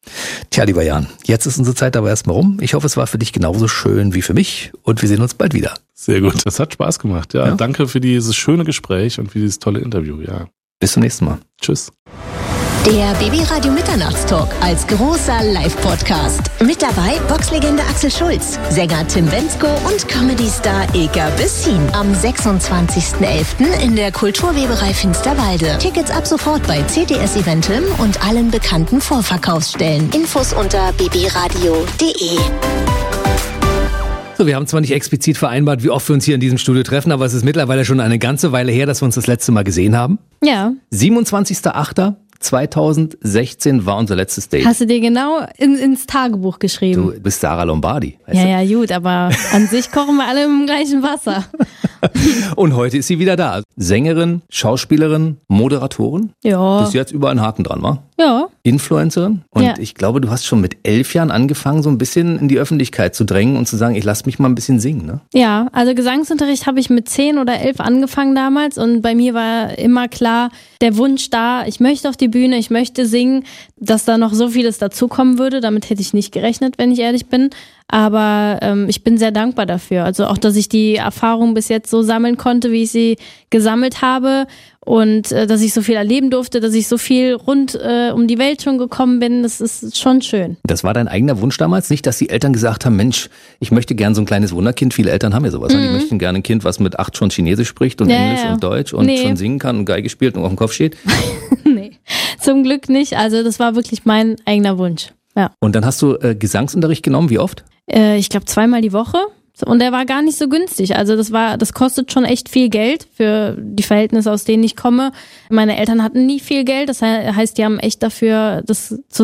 Tja, lieber Jan, jetzt ist unsere Zeit aber erstmal rum. Ich hoffe, es war für dich genauso schön wie für mich und wir sehen uns bald wieder. Sehr gut, das hat Spaß gemacht. Ja, ja. Danke für dieses schöne Gespräch und für dieses tolle Interview. Ja. Bis zum nächsten Mal. Tschüss. Der B B Radio Mitternachtstalk als großer Live-Podcast. Mit dabei Boxlegende Axel Schulz, Sänger Tim Bendzko und Comedy-Star Eker Bessin. Am sechsundzwanzigsten elften in der Kulturweberei Finsterwalde. Tickets ab sofort bei C T S Eventim und allen bekannten Vorverkaufsstellen. Infos unter b b radio punkt d e. So, wir haben zwar nicht explizit vereinbart, wie oft wir uns hier in diesem Studio treffen, aber es ist mittlerweile schon eine ganze Weile her, dass wir uns das letzte Mal gesehen haben. Ja. siebenundzwanzigster achter zweitausendsechzehn war unser letztes Date. Hast du dir genau in, ins Tagebuch geschrieben? Du bist Sarah Lombardi. Weißt ja, du? Ja, gut, aber an sich kochen wir alle im gleichen Wasser. Und heute ist sie wieder da. Sängerin, Schauspielerin, Moderatorin. Ja. Bis jetzt überall einen Haken dran, wa? Ja. Influencerin. Und ja. ich glaube, du hast schon mit elf Jahren angefangen, so ein bisschen in die Öffentlichkeit zu drängen und zu sagen, ich lass mich mal ein bisschen singen, ne? Ja, also Gesangsunterricht habe ich mit zehn oder elf angefangen damals und bei mir war immer klar, der Wunsch da, ich möchte auf die Bühne, ich möchte singen, dass da noch so vieles dazukommen würde. Damit hätte ich nicht gerechnet, wenn ich ehrlich bin. Aber ähm, ich bin sehr dankbar dafür. Also auch, dass ich die Erfahrung bis jetzt so sammeln konnte, wie ich sie gesammelt habe und äh, dass ich so viel erleben durfte, dass ich so viel rund äh, um die Welt schon gekommen bin. Das ist schon schön. Das war dein eigener Wunsch damals? Nicht, dass die Eltern gesagt haben, Mensch, ich möchte gern so ein kleines Wunderkind. Viele Eltern haben ja sowas. Mhm. Die möchten gerne ein Kind, was mit acht schon Chinesisch spricht und ja, Englisch ja. und Deutsch und nee. schon singen kann und Geige spielt und auf dem Kopf steht. Nee, zum Glück nicht. Also das war wirklich mein eigener Wunsch. Ja. Und dann hast du äh, Gesangsunterricht genommen, wie oft? Äh, ich glaube zweimal die Woche. Und der war gar nicht so günstig. Also das war, das kostet schon echt viel Geld für die Verhältnisse, aus denen ich komme. Meine Eltern hatten nie viel Geld. Das heißt, die haben echt dafür das zu